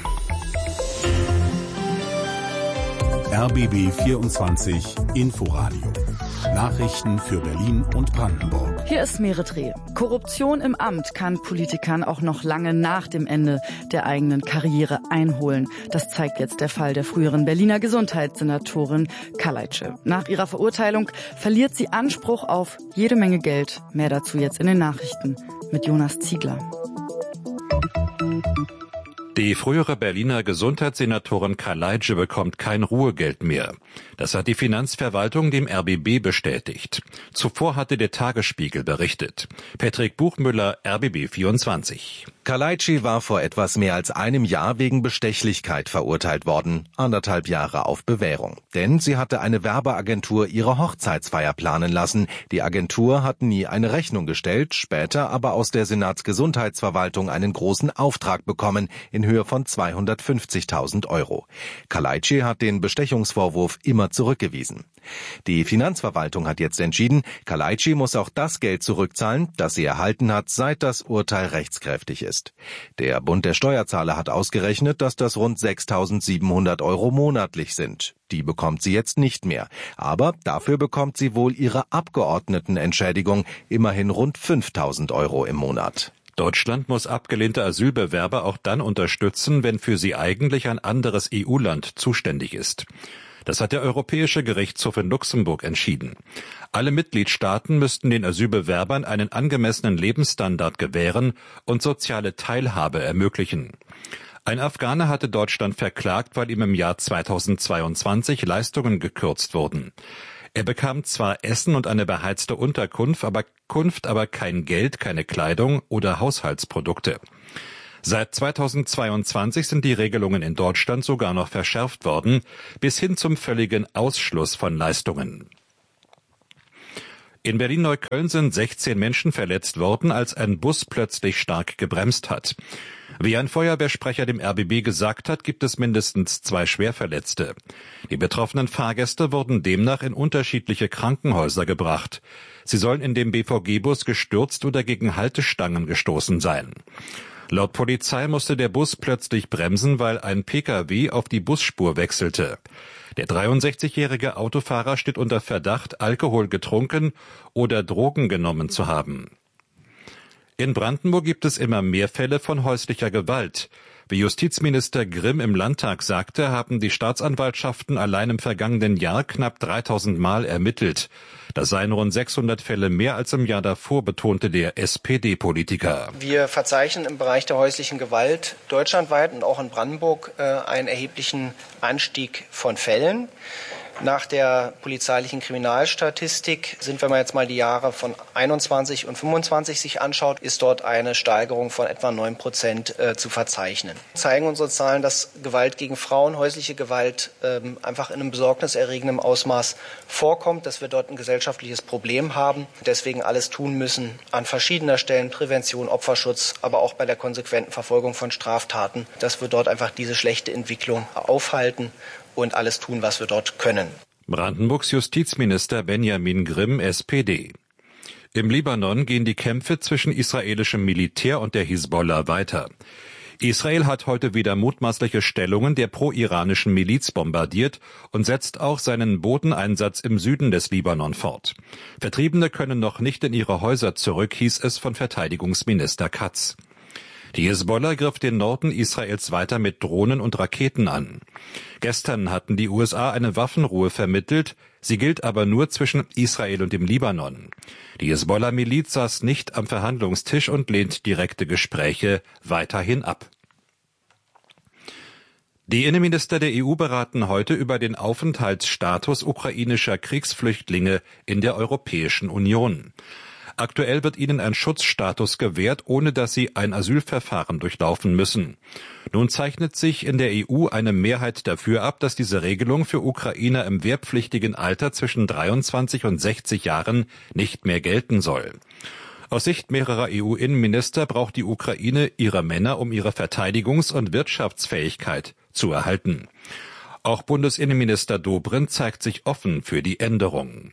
R B B vierundzwanzig Inforadio. Nachrichten für Berlin und Brandenburg. Hier ist Merit Reh. Korruption im Amt kann Politikern auch noch lange nach dem Ende der eigenen Karriere einholen. Das zeigt jetzt der Fall der früheren Berliner Gesundheitssenatorin Kaleitsche. Nach ihrer Verurteilung verliert sie Anspruch auf jede Menge Geld. Mehr dazu jetzt in den Nachrichten mit Jonas Ziegler. Die frühere Berliner Gesundheitssenatorin Kaleitsche bekommt kein Ruhegeld mehr. Das hat die Finanzverwaltung dem R B B bestätigt. Zuvor hatte der Tagesspiegel berichtet. Patrick Buchmüller, R B B vierundzwanzig. Kaleitsche war vor etwas mehr als einem Jahr wegen Bestechlichkeit verurteilt worden, anderthalb Jahre auf Bewährung. Denn sie hatte eine Werbeagentur ihre Hochzeitsfeier planen lassen. Die Agentur hat nie eine Rechnung gestellt, später aber aus der Senatsgesundheitsverwaltung einen großen Auftrag bekommen in Höhe von zweihundertfünfzigtausend Euro. Kaleitsche hat den Bestechungsvorwurf immer zurückgewiesen. Die Finanzverwaltung hat jetzt entschieden, Kaleitsche muss auch das Geld zurückzahlen, das sie erhalten hat, seit das Urteil rechtskräftig ist. Der Bund der Steuerzahler hat ausgerechnet, dass das rund sechstausendsiebenhundert Euro monatlich sind. Die bekommt sie jetzt nicht mehr. Aber dafür bekommt sie wohl ihre Abgeordnetenentschädigung, immerhin rund fünftausend Euro im Monat. Deutschland muss abgelehnte Asylbewerber auch dann unterstützen, wenn für sie eigentlich ein anderes E U-Land zuständig ist. Das hat der Europäische Gerichtshof in Luxemburg entschieden. Alle Mitgliedstaaten müssten den Asylbewerbern einen angemessenen Lebensstandard gewähren und soziale Teilhabe ermöglichen. Ein Afghaner hatte Deutschland verklagt, weil ihm im Jahr zweitausendzweiundzwanzig Leistungen gekürzt wurden. Er bekam zwar Essen und eine beheizte Unterkunft, aber, Kunft, aber kein Geld, keine Kleidung oder Haushaltsprodukte. Seit zweitausendzweiundzwanzig sind die Regelungen in Deutschland sogar noch verschärft worden, bis hin zum völligen Ausschluss von Leistungen. In Berlin-Neukölln sind sechzehn Menschen verletzt worden, als ein Bus plötzlich stark gebremst hat. Wie ein Feuerwehrsprecher dem R B B gesagt hat, gibt es mindestens zwei Schwerverletzte. Die betroffenen Fahrgäste wurden demnach in unterschiedliche Krankenhäuser gebracht. Sie sollen in dem B V G-Bus gestürzt oder gegen Haltestangen gestoßen sein. Laut Polizei musste der Bus plötzlich bremsen, weil ein Pkw auf die Busspur wechselte. Der dreiundsechzigjährige Autofahrer steht unter Verdacht, Alkohol getrunken oder Drogen genommen zu haben. In Brandenburg gibt es immer mehr Fälle von häuslicher Gewalt. Wie Justizminister Grimm im Landtag sagte, haben die Staatsanwaltschaften allein im vergangenen Jahr knapp dreitausend Mal ermittelt. Das seien rund sechshundert Fälle mehr als im Jahr davor, betonte der S P D-Politiker. Wir verzeichnen im Bereich der häuslichen Gewalt deutschlandweit und auch in Brandenburg äh, einen erheblichen Anstieg von Fällen. Nach der polizeilichen Kriminalstatistik sind, wenn man jetzt mal die Jahre von einundzwanzig und fünfundzwanzig sich anschaut, ist dort eine Steigerung von etwa neun Prozent äh, zu verzeichnen. Zeigen unsere Zahlen, dass Gewalt gegen Frauen, häusliche Gewalt ähm, einfach in einem besorgniserregenden Ausmaß vorkommt, dass wir dort ein gesellschaftliches Problem haben, deswegen alles tun müssen an verschiedener Stellen, Prävention, Opferschutz, aber auch bei der konsequenten Verfolgung von Straftaten, dass wir dort einfach diese schlechte Entwicklung aufhalten und alles tun, was wir dort können. Brandenburgs Justizminister Benjamin Grimm, S P D. Im Libanon gehen die Kämpfe zwischen israelischem Militär und der Hisbollah weiter. Israel hat heute wieder mutmaßliche Stellungen der pro-iranischen Miliz bombardiert und setzt auch seinen Bodeneinsatz im Süden des Libanon fort. Vertriebene können noch nicht in ihre Häuser zurück, hieß es von Verteidigungsminister Katz. Die Hisbollah griff den Norden Israels weiter mit Drohnen und Raketen an. Gestern hatten die U S A eine Waffenruhe vermittelt, sie gilt aber nur zwischen Israel und dem Libanon. Die Hisbollah-Miliz saß nicht am Verhandlungstisch und lehnt direkte Gespräche weiterhin ab. Die Innenminister der E U beraten heute über den Aufenthaltsstatus ukrainischer Kriegsflüchtlinge in der Europäischen Union. Aktuell wird ihnen ein Schutzstatus gewährt, ohne dass sie ein Asylverfahren durchlaufen müssen. Nun zeichnet sich in der E U eine Mehrheit dafür ab, dass diese Regelung für Ukrainer im wehrpflichtigen Alter zwischen dreiundzwanzig und sechzig Jahren nicht mehr gelten soll. Aus Sicht mehrerer E U-Innenminister braucht die Ukraine ihre Männer, um ihre Verteidigungs- und Wirtschaftsfähigkeit zu erhalten. Auch Bundesinnenminister Dobrindt zeigt sich offen für die Änderung.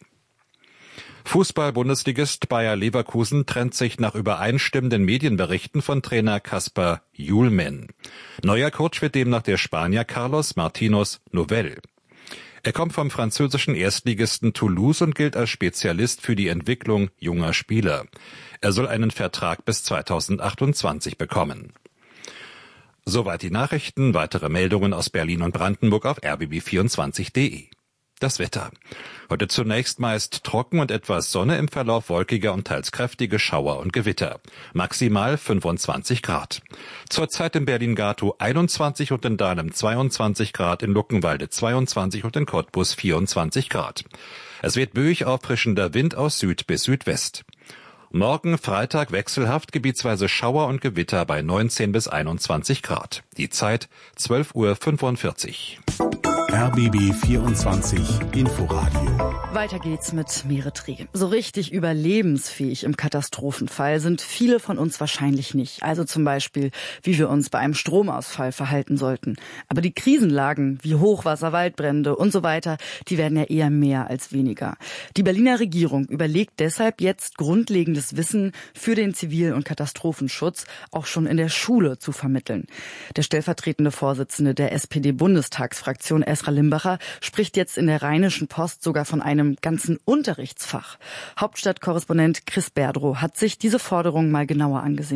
Fußball-Bundesligist Bayer Leverkusen trennt sich nach übereinstimmenden Medienberichten von Trainer Kasper Hjulmand. Neuer Coach wird demnach der Spanier Carlos Martínez Novell. Er kommt vom französischen Erstligisten Toulouse und gilt als Spezialist für die Entwicklung junger Spieler. Er soll einen Vertrag bis zweitausendachtundzwanzig bekommen. Soweit die Nachrichten. Weitere Meldungen aus Berlin und Brandenburg auf r b b vierundzwanzig punkt d e. Das Wetter. Heute zunächst meist trocken und etwas Sonne, im Verlauf wolkiger und teils kräftige Schauer und Gewitter. Maximal fünfundzwanzig Grad. Zurzeit in Berlin-Gatow einundzwanzig und in Dahlem zweiundzwanzig Grad, in Luckenwalde zweiundzwanzig und in Cottbus vierundzwanzig Grad. Es wird böig auffrischender Wind aus Süd bis Südwest. Morgen Freitag wechselhaft, gebietsweise Schauer und Gewitter bei neunzehn bis einundzwanzig Grad. Die Zeit zwölf Uhr fünfundvierzig. R B B vierundzwanzig Inforadio. Weiter geht's mit Meretri. So richtig überlebensfähig im Katastrophenfall sind viele von uns wahrscheinlich nicht. Also zum Beispiel, wie wir uns bei einem Stromausfall verhalten sollten. Aber die Krisenlagen wie Hochwasser, Waldbrände und so weiter, die werden ja eher mehr als weniger. Die Berliner Regierung überlegt deshalb jetzt grundlegendes Wissen für den Zivil- und Katastrophenschutz auch schon in der Schule zu vermitteln. Der stellvertretende Vorsitzende der S P D-Bundestagsfraktion Esra Limbacher spricht jetzt in der Rheinischen Post sogar von einem ganzen Unterrichtsfach. Hauptstadtkorrespondent Chris Berdrow hat sich diese Forderung mal genauer angesehen.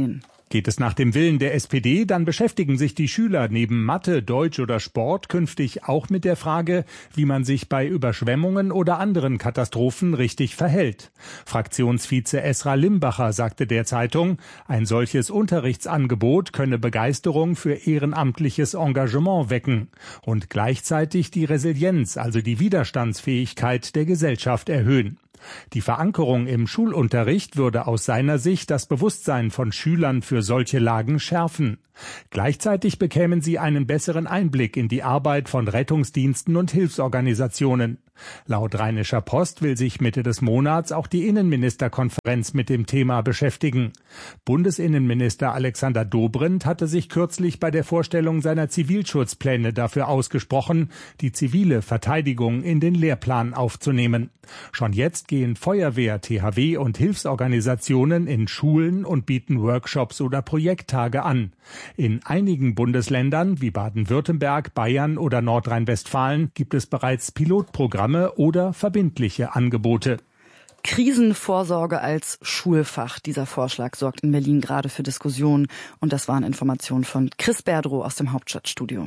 Geht es nach dem Willen der S P D, dann beschäftigen sich die Schüler neben Mathe, Deutsch oder Sport künftig auch mit der Frage, wie man sich bei Überschwemmungen oder anderen Katastrophen richtig verhält. Fraktionsvize Esra Limbacher sagte der Zeitung, ein solches Unterrichtsangebot könne Begeisterung für ehrenamtliches Engagement wecken und gleichzeitig die Resilienz, also die Widerstandsfähigkeit der Gesellschaft erhöhen. Die Verankerung im Schulunterricht würde aus seiner Sicht das Bewusstsein von Schülern für solche Lagen schärfen. Gleichzeitig bekämen sie einen besseren Einblick in die Arbeit von Rettungsdiensten und Hilfsorganisationen. Laut Rheinischer Post will sich Mitte des Monats auch die Innenministerkonferenz mit dem Thema beschäftigen. Bundesinnenminister Alexander Dobrindt hatte sich kürzlich bei der Vorstellung seiner Zivilschutzpläne dafür ausgesprochen, die zivile Verteidigung in den Lehrplan aufzunehmen. Schon jetzt gehen Feuerwehr, T H W und Hilfsorganisationen in Schulen und bieten Workshops oder Projekttage an. In einigen Bundesländern wie Baden-Württemberg, Bayern oder Nordrhein-Westfalen gibt es bereits Pilotprogramme oder verbindliche Angebote. Krisenvorsorge als Schulfach. Dieser Vorschlag sorgt in Berlin gerade für Diskussionen. Und das waren Informationen von Chris Berdrow aus dem Hauptstadtstudio.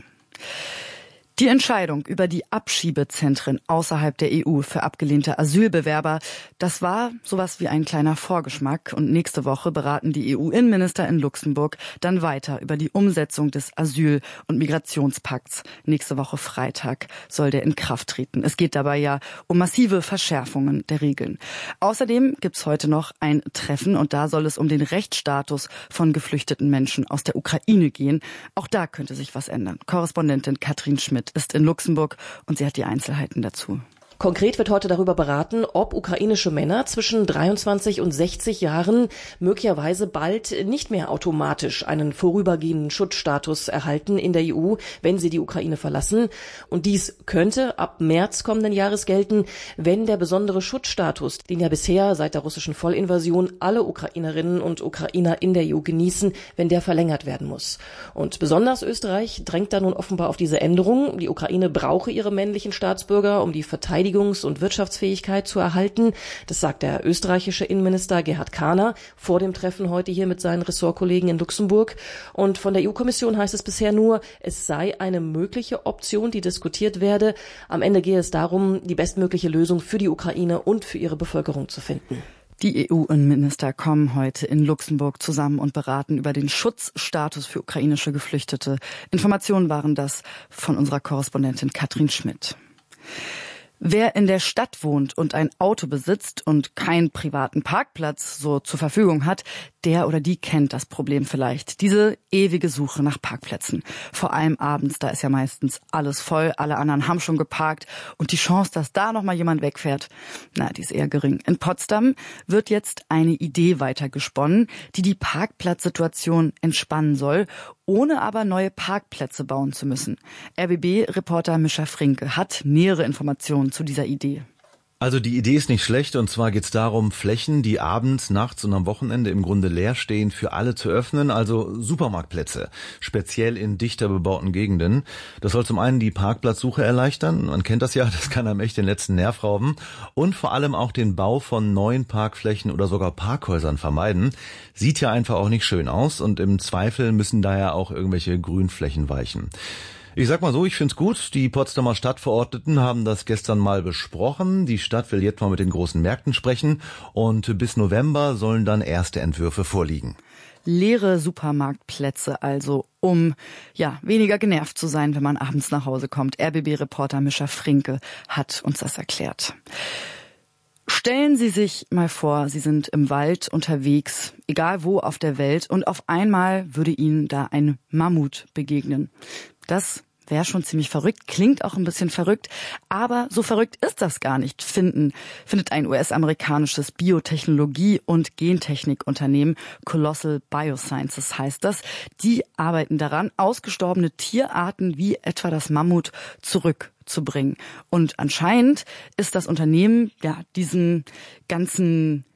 Die Entscheidung über die Abschiebezentren außerhalb der E U für abgelehnte Asylbewerber, das war sowas wie ein kleiner Vorgeschmack. Und nächste Woche beraten die E U-Innenminister in Luxemburg dann weiter über die Umsetzung des Asyl- und Migrationspakts. Nächste Woche Freitag soll der in Kraft treten. Es geht dabei ja um massive Verschärfungen der Regeln. Außerdem gibt's heute noch ein Treffen und da soll es um den Rechtsstatus von geflüchteten Menschen aus der Ukraine gehen. Auch da könnte sich was ändern. Korrespondentin Katrin Schmidt ist in Luxemburg und sie hat die Einzelheiten dazu. Konkret wird heute darüber beraten, ob ukrainische Männer zwischen dreiundzwanzig und sechzig Jahren möglicherweise bald nicht mehr automatisch einen vorübergehenden Schutzstatus erhalten in der E U, wenn sie die Ukraine verlassen. Und dies könnte ab März kommenden Jahres gelten, wenn der besondere Schutzstatus, den ja bisher seit der russischen Vollinvasion alle Ukrainerinnen und Ukrainer in der E U genießen, wenn der verlängert werden muss. Und besonders Österreich drängt da nun offenbar auf diese Änderung. Die Ukraine brauche ihre männlichen Staatsbürger, um die Verteidigung und Wirtschaftsfähigkeit zu erhalten. Das sagt der österreichische Innenminister Gerhard Kahner vor dem Treffen heute hier mit seinen Ressortkollegen in Luxemburg. Und von der E U-Kommission heißt es bisher nur, es sei eine mögliche Option, die diskutiert werde. Am Ende gehe es darum, die bestmögliche Lösung für die Ukraine und für ihre Bevölkerung zu finden. Die E U-Innenminister kommen heute in Luxemburg zusammen und beraten über den Schutzstatus für ukrainische Geflüchtete. Informationen waren das von unserer Korrespondentin Katrin Schmidt. Wer in der Stadt wohnt und ein Auto besitzt und keinen privaten Parkplatz so zur Verfügung hat, der oder die kennt das Problem vielleicht. Diese ewige Suche nach Parkplätzen. Vor allem abends, da ist ja meistens alles voll, alle anderen haben schon geparkt und die Chance, dass da noch mal jemand wegfährt, na, die ist eher gering. In Potsdam wird jetzt eine Idee weitergesponnen, die die Parkplatzsituation entspannen soll, ohne aber neue Parkplätze bauen zu müssen. R B B-Reporter Mischa Frinke hat nähere Informationen zu dieser Idee. Also die Idee ist nicht schlecht und zwar geht es darum, Flächen, die abends, nachts und am Wochenende im Grunde leer stehen, für alle zu öffnen, also Supermarktplätze, speziell in dichter bebauten Gegenden. Das soll zum einen die Parkplatzsuche erleichtern, man kennt das ja, das kann einem echt den letzten Nerv rauben und vor allem auch den Bau von neuen Parkflächen oder sogar Parkhäusern vermeiden. Sieht ja einfach auch nicht schön aus und im Zweifel müssen daher auch irgendwelche Grünflächen weichen. Ich sag mal so, ich find's gut. Die Potsdamer Stadtverordneten haben das gestern mal besprochen. Die Stadt will jetzt mal mit den großen Märkten sprechen und bis November sollen dann erste Entwürfe vorliegen. Leere Supermarktplätze also, um ja weniger genervt zu sein, wenn man abends nach Hause kommt. R B B-Reporter Mischa Frinke hat uns das erklärt. Stellen Sie sich mal vor, Sie sind im Wald unterwegs, egal wo auf der Welt, und auf einmal würde Ihnen da ein Mammut begegnen. Das wäre schon ziemlich verrückt, klingt auch ein bisschen verrückt, aber so verrückt ist das gar nicht, finden, findet ein U S-amerikanisches Biotechnologie- und Gentechnikunternehmen, Colossal Biosciences heißt das. Die arbeiten daran, ausgestorbene Tierarten wie etwa das Mammut zurückzubringen. Und anscheinend ist das Unternehmen ja diesen ganzen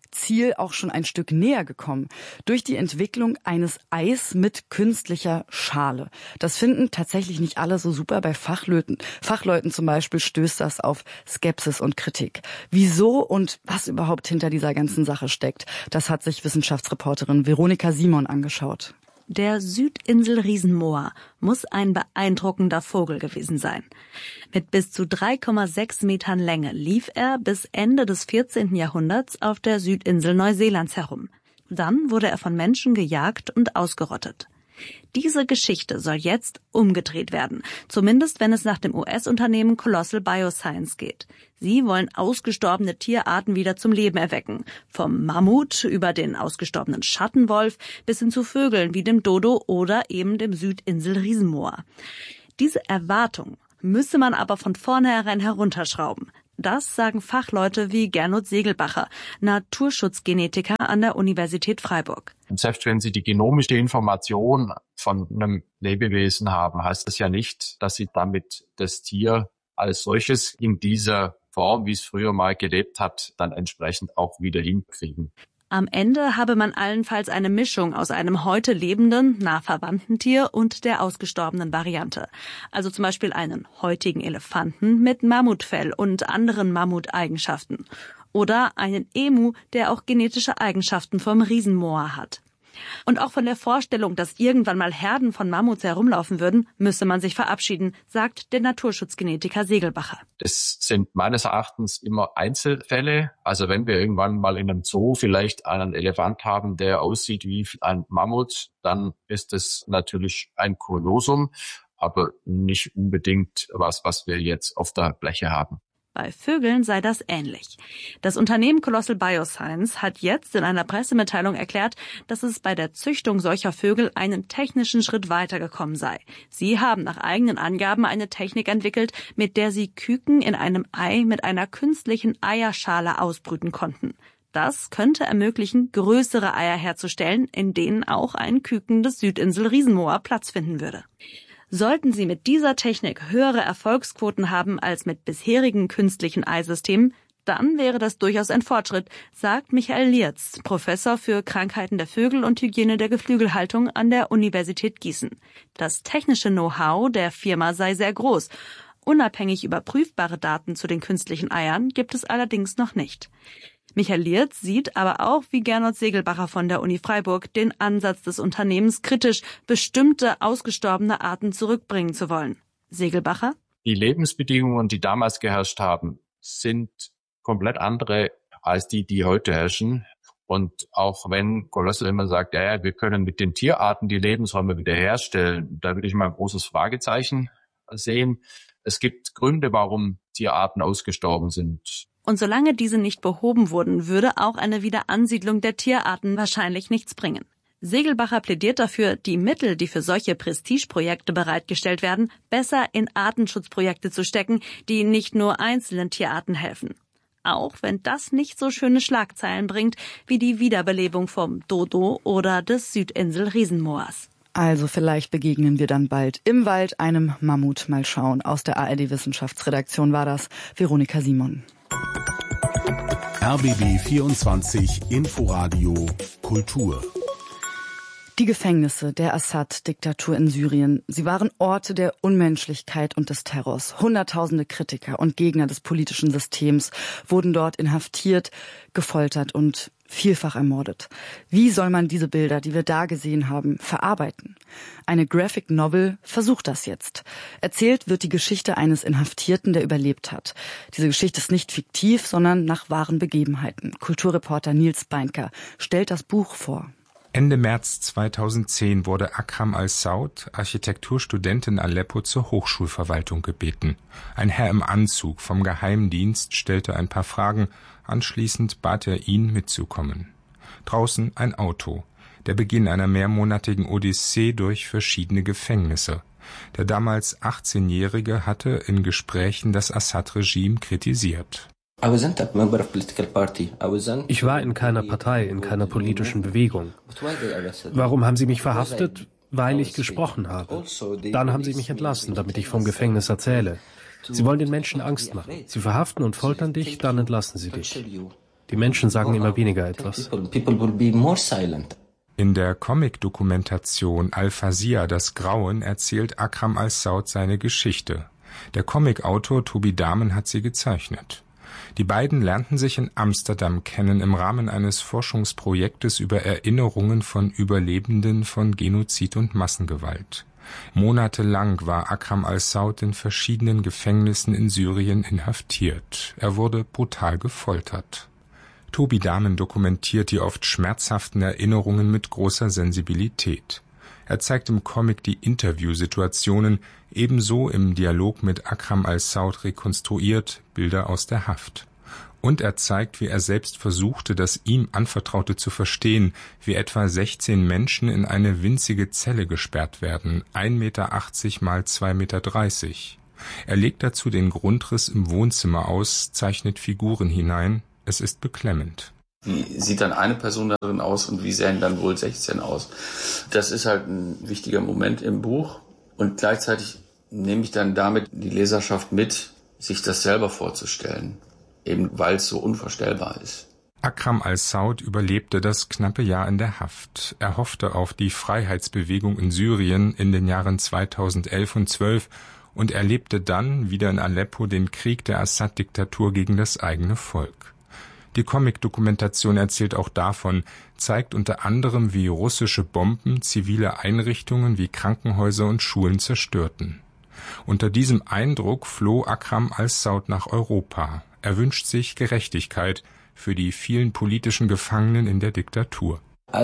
Ziel auch schon ein Stück näher gekommen. Durch die Entwicklung eines Eis mit künstlicher Schale. Das finden tatsächlich nicht alle so super. Bei Fachleuten, Fachleuten zum Beispiel stößt das auf Skepsis und Kritik. Wieso und was überhaupt hinter dieser ganzen Sache steckt, das hat sich Wissenschaftsreporterin Veronika Simon angeschaut. Der Südinsel-Riesenmoa muss ein beeindruckender Vogel gewesen sein. Mit bis zu drei Komma sechs Metern Länge lief er bis Ende des vierzehnten Jahrhunderts auf der Südinsel Neuseelands herum. Dann wurde er von Menschen gejagt und ausgerottet. Diese Geschichte soll jetzt umgedreht werden, zumindest wenn es nach dem U S-Unternehmen Colossal Bioscience geht. Sie wollen ausgestorbene Tierarten wieder zum Leben erwecken. Vom Mammut über den ausgestorbenen Schattenwolf bis hin zu Vögeln wie dem Dodo oder eben dem Südinsel-Riesenmoa. Diese Erwartung müsse man aber von vornherein herunterschrauben. Das sagen Fachleute wie Gernot Segelbacher, Naturschutzgenetiker an der Universität Freiburg. Selbst wenn Sie die genomische Information von einem Lebewesen haben, heißt das ja nicht, dass Sie damit das Tier als solches in dieser Form, wie es früher mal gelebt hat, dann entsprechend auch wieder hinkriegen. Am Ende habe man allenfalls eine Mischung aus einem heute lebenden, nah verwandten Tier und der ausgestorbenen Variante. Also zum Beispiel einen heutigen Elefanten mit Mammutfell und anderen Mammuteigenschaften. Oder einen Emu, der auch genetische Eigenschaften vom Riesenmoa hat. Und auch von der Vorstellung, dass irgendwann mal Herden von Mammuts herumlaufen würden, müsse man sich verabschieden, sagt der Naturschutzgenetiker Segelbacher. Das sind meines Erachtens immer Einzelfälle. Also wenn wir irgendwann mal in einem Zoo vielleicht einen Elefant haben, der aussieht wie ein Mammut, dann ist es natürlich ein Kuriosum, aber nicht unbedingt was, was wir jetzt auf der Fläche haben. Bei Vögeln sei das ähnlich. Das Unternehmen Colossal Bioscience hat jetzt in einer Pressemitteilung erklärt, dass es bei der Züchtung solcher Vögel einen technischen Schritt weitergekommen sei. Sie haben nach eigenen Angaben eine Technik entwickelt, mit der sie Küken in einem Ei mit einer künstlichen Eierschale ausbrüten konnten. Das könnte ermöglichen, größere Eier herzustellen, in denen auch ein Küken des Südinsel-Riesenmoa Platz finden würde. Sollten sie mit dieser Technik höhere Erfolgsquoten haben als mit bisherigen künstlichen Eisystemen, dann wäre das durchaus ein Fortschritt, sagt Michael Lierz, Professor für Krankheiten der Vögel und Hygiene der Geflügelhaltung an der Universität Gießen. Das technische Know-how der Firma sei sehr groß. Unabhängig überprüfbare Daten zu den künstlichen Eiern gibt es allerdings noch nicht. Michael Lierz sieht aber auch, wie Gernot Segelbacher von der Uni Freiburg, den Ansatz des Unternehmens kritisch, bestimmte ausgestorbene Arten zurückbringen zu wollen. Segelbacher? Die Lebensbedingungen, die damals geherrscht haben, sind komplett andere als die, die heute herrschen. Und auch wenn Colossal immer sagt, ja, ja, wir können mit den Tierarten die Lebensräume wiederherstellen, da würde ich mal ein großes Fragezeichen sehen. Es gibt Gründe, warum Tierarten ausgestorben sind. Und solange diese nicht behoben wurden, würde auch eine Wiederansiedlung der Tierarten wahrscheinlich nichts bringen. Segelbacher plädiert dafür, die Mittel, die für solche Prestigeprojekte bereitgestellt werden, besser in Artenschutzprojekte zu stecken, die nicht nur einzelnen Tierarten helfen. Auch wenn das nicht so schöne Schlagzeilen bringt wie die Wiederbelebung vom Dodo oder des Südinsel-Riesenmoas. Also vielleicht begegnen wir dann bald im Wald einem Mammut. Mal schauen. Aus der A R D-Wissenschaftsredaktion war das Veronika Simon. R B B vierundzwanzig Inforadio Kultur. Die Gefängnisse der Assad-Diktatur in Syrien, sie waren Orte der Unmenschlichkeit und des Terrors. Hunderttausende Kritiker und Gegner des politischen Systems wurden dort inhaftiert, gefoltert und vielfach ermordet. Wie soll man diese Bilder, die wir da gesehen haben, verarbeiten? Eine Graphic Novel versucht das jetzt. Erzählt wird die Geschichte eines Inhaftierten, der überlebt hat. Diese Geschichte ist nicht fiktiv, sondern nach wahren Begebenheiten. Kulturreporter Nils Beinker stellt das Buch vor. Ende März zweitausendzehn wurde Akram al-Saud, Architekturstudent in Aleppo, zur Hochschulverwaltung gebeten. Ein Herr im Anzug vom Geheimdienst stellte ein paar Fragen, anschließend bat er ihn mitzukommen. Draußen ein Auto, der Beginn einer mehrmonatigen Odyssee durch verschiedene Gefängnisse. Der damals achtzehnjährige hatte in Gesprächen das Assad-Regime kritisiert. Ich war in keiner Partei, in keiner politischen Bewegung. Warum haben Sie mich verhaftet? Weil ich gesprochen habe. Dann haben Sie mich entlassen, damit ich vom Gefängnis erzähle. Sie wollen den Menschen Angst machen. Sie verhaften und foltern dich, dann entlassen sie dich. Die Menschen sagen immer weniger etwas. In der Comic-Dokumentation Al-Fazia, das Grauen, erzählt Akram al-Saud seine Geschichte. Der Comicautor Tobi Dahmen hat sie gezeichnet. Die beiden lernten sich in Amsterdam kennen im Rahmen eines Forschungsprojektes über Erinnerungen von Überlebenden von Genozid und Massengewalt. Monatelang war Akram al-Saud in verschiedenen Gefängnissen in Syrien inhaftiert. Er wurde brutal gefoltert. Tobi Dahmen dokumentiert die oft schmerzhaften Erinnerungen mit großer Sensibilität. Er zeigt im Comic die Interviewsituationen, ebenso im Dialog mit Akram al-Saud rekonstruiert Bilder aus der Haft. Und er zeigt, wie er selbst versuchte, das ihm Anvertraute zu verstehen, wie etwa sechzehn Menschen in eine winzige Zelle gesperrt werden, ein Meter achtzig mal zwei Meter dreißig. Er legt dazu den Grundriss im Wohnzimmer aus, zeichnet Figuren hinein. Es ist beklemmend. Wie sieht dann eine Person darin aus und wie sehen dann wohl sechzehn aus? Das ist halt ein wichtiger Moment im Buch und gleichzeitig nehme ich dann damit die Leserschaft mit, sich das selber vorzustellen, eben weil es so unvorstellbar ist. Akram al-Saud überlebte das knappe Jahr in der Haft. Er hoffte auf die Freiheitsbewegung in Syrien in den Jahren zweitausendelf und zwölf und erlebte dann wieder in Aleppo den Krieg der Assad-Diktatur gegen das eigene Volk. Die Comic-Dokumentation erzählt auch davon, zeigt unter anderem, wie russische Bomben zivile Einrichtungen wie Krankenhäuser und Schulen zerstörten. Unter diesem Eindruck floh Akram al-Saud nach Europa. Er wünscht sich Gerechtigkeit für die vielen politischen Gefangenen in der Diktatur.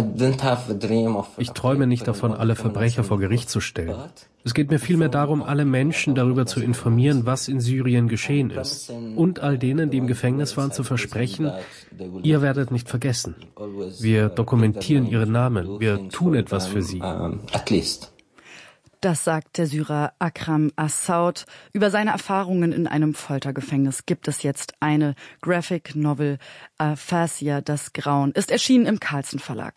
Ich träume nicht davon, alle Verbrecher vor Gericht zu stellen. Es geht mir vielmehr darum, alle Menschen darüber zu informieren, was in Syrien geschehen ist. Und all denen, die im Gefängnis waren, zu versprechen, ihr werdet nicht vergessen. Wir dokumentieren ihre Namen. Wir tun etwas für sie. Das sagt der Syrer Akram al-Saud. Über seine Erfahrungen in einem Foltergefängnis gibt es jetzt eine Graphic Novel, Al-Fazia, das Grauen, ist erschienen im Carlsen Verlag.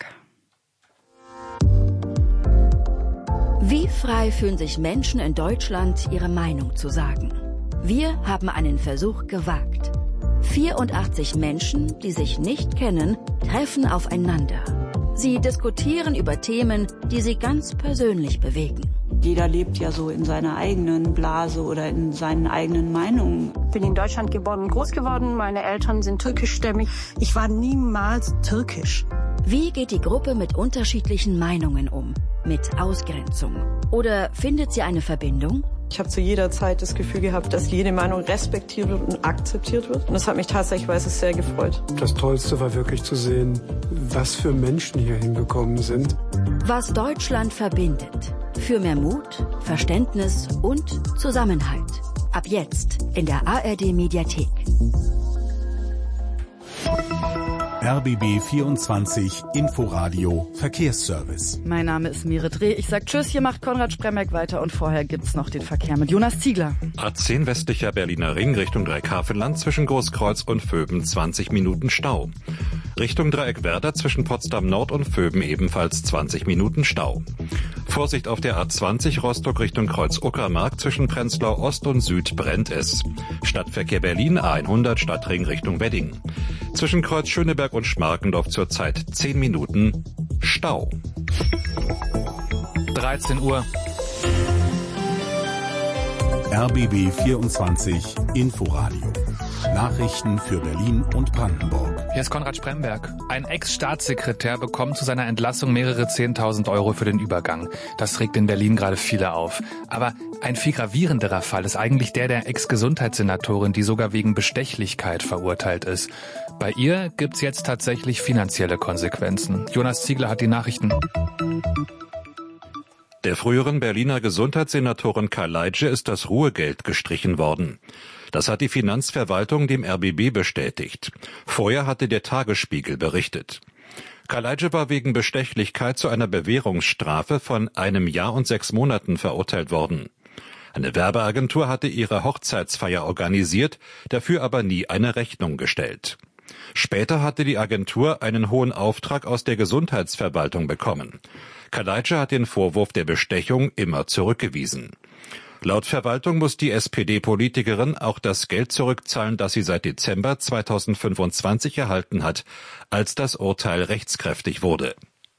Wie frei fühlen sich Menschen in Deutschland, ihre Meinung zu sagen? Wir haben einen Versuch gewagt. vierundachtzig Menschen, die sich nicht kennen, treffen aufeinander. Sie diskutieren über Themen, die sie ganz persönlich bewegen. Jeder lebt ja so in seiner eigenen Blase oder in seinen eigenen Meinungen. Ich bin in Deutschland geboren und groß geworden. Meine Eltern sind türkischstämmig. Ich war niemals türkisch. Wie geht die Gruppe mit unterschiedlichen Meinungen um? Mit Ausgrenzung? Oder findet sie eine Verbindung? Ich habe zu jeder Zeit das Gefühl gehabt, dass jede Meinung respektiert wird und akzeptiert wird. Und das hat mich tatsächlich sehr gefreut. Das Tollste war wirklich zu sehen, was für Menschen hier hingekommen sind. Was Deutschland verbindet. Für mehr Mut, Verständnis und Zusammenhalt. Ab jetzt in der A R D Mediathek. R B B vierundzwanzig Inforadio Verkehrsservice. Mein Name ist Mire Dreh. Ich sag Tschüss, hier macht Konrad Spremberg weiter und vorher gibt's noch den Verkehr mit Jonas Ziegler. A zehn westlicher Berliner Ring Richtung Dreighafenland zwischen Großkreuz und Vöben zwanzig Minuten Stau. Richtung Dreieckwerder zwischen Potsdam Nord und Vöben ebenfalls zwanzig Minuten Stau. Vorsicht auf der A zwanzig Rostock Richtung Kreuz-Uckermark zwischen Prenzlau Ost und Süd brennt es. Stadtverkehr Berlin A hundert Stadtring Richtung Wedding. Zwischen Kreuz Schöneberg und Schmarkendorf zurzeit zehn Minuten Stau. dreizehn Uhr. R B B vierundzwanzig Inforadio. Nachrichten für Berlin und Brandenburg. Hier ist Konrad Spremberg. Ein Ex-Staatssekretär bekommt zu seiner Entlassung mehrere zehntausend Euro für den Übergang. Das regt in Berlin gerade viele auf. Aber ein viel gravierenderer Fall ist eigentlich der der Ex-Gesundheitssenatorin, die sogar wegen Bestechlichkeit verurteilt ist. Bei ihr gibt's jetzt tatsächlich finanzielle Konsequenzen. Jonas Ziegler hat die Nachrichten. Der früheren Berliner Gesundheitssenatorin Karl Leitsche ist das Ruhegeld gestrichen worden. Das hat die Finanzverwaltung dem R B B bestätigt. Vorher hatte der Tagesspiegel berichtet. Karl Leitsche war wegen Bestechlichkeit zu einer Bewährungsstrafe von einem Jahr und sechs Monaten verurteilt worden. Eine Werbeagentur hatte ihre Hochzeitsfeier organisiert, dafür aber nie eine Rechnung gestellt. Später hatte die Agentur einen hohen Auftrag aus der Gesundheitsverwaltung bekommen. Karl Leitsche hat den Vorwurf der Bestechung immer zurückgewiesen. Laut Verwaltung muss die S P D-Politikerin auch das Geld zurückzahlen, das sie seit Dezember zweitausendfünfundzwanzig erhalten hat, als das Urteil rechtskräftig wurde.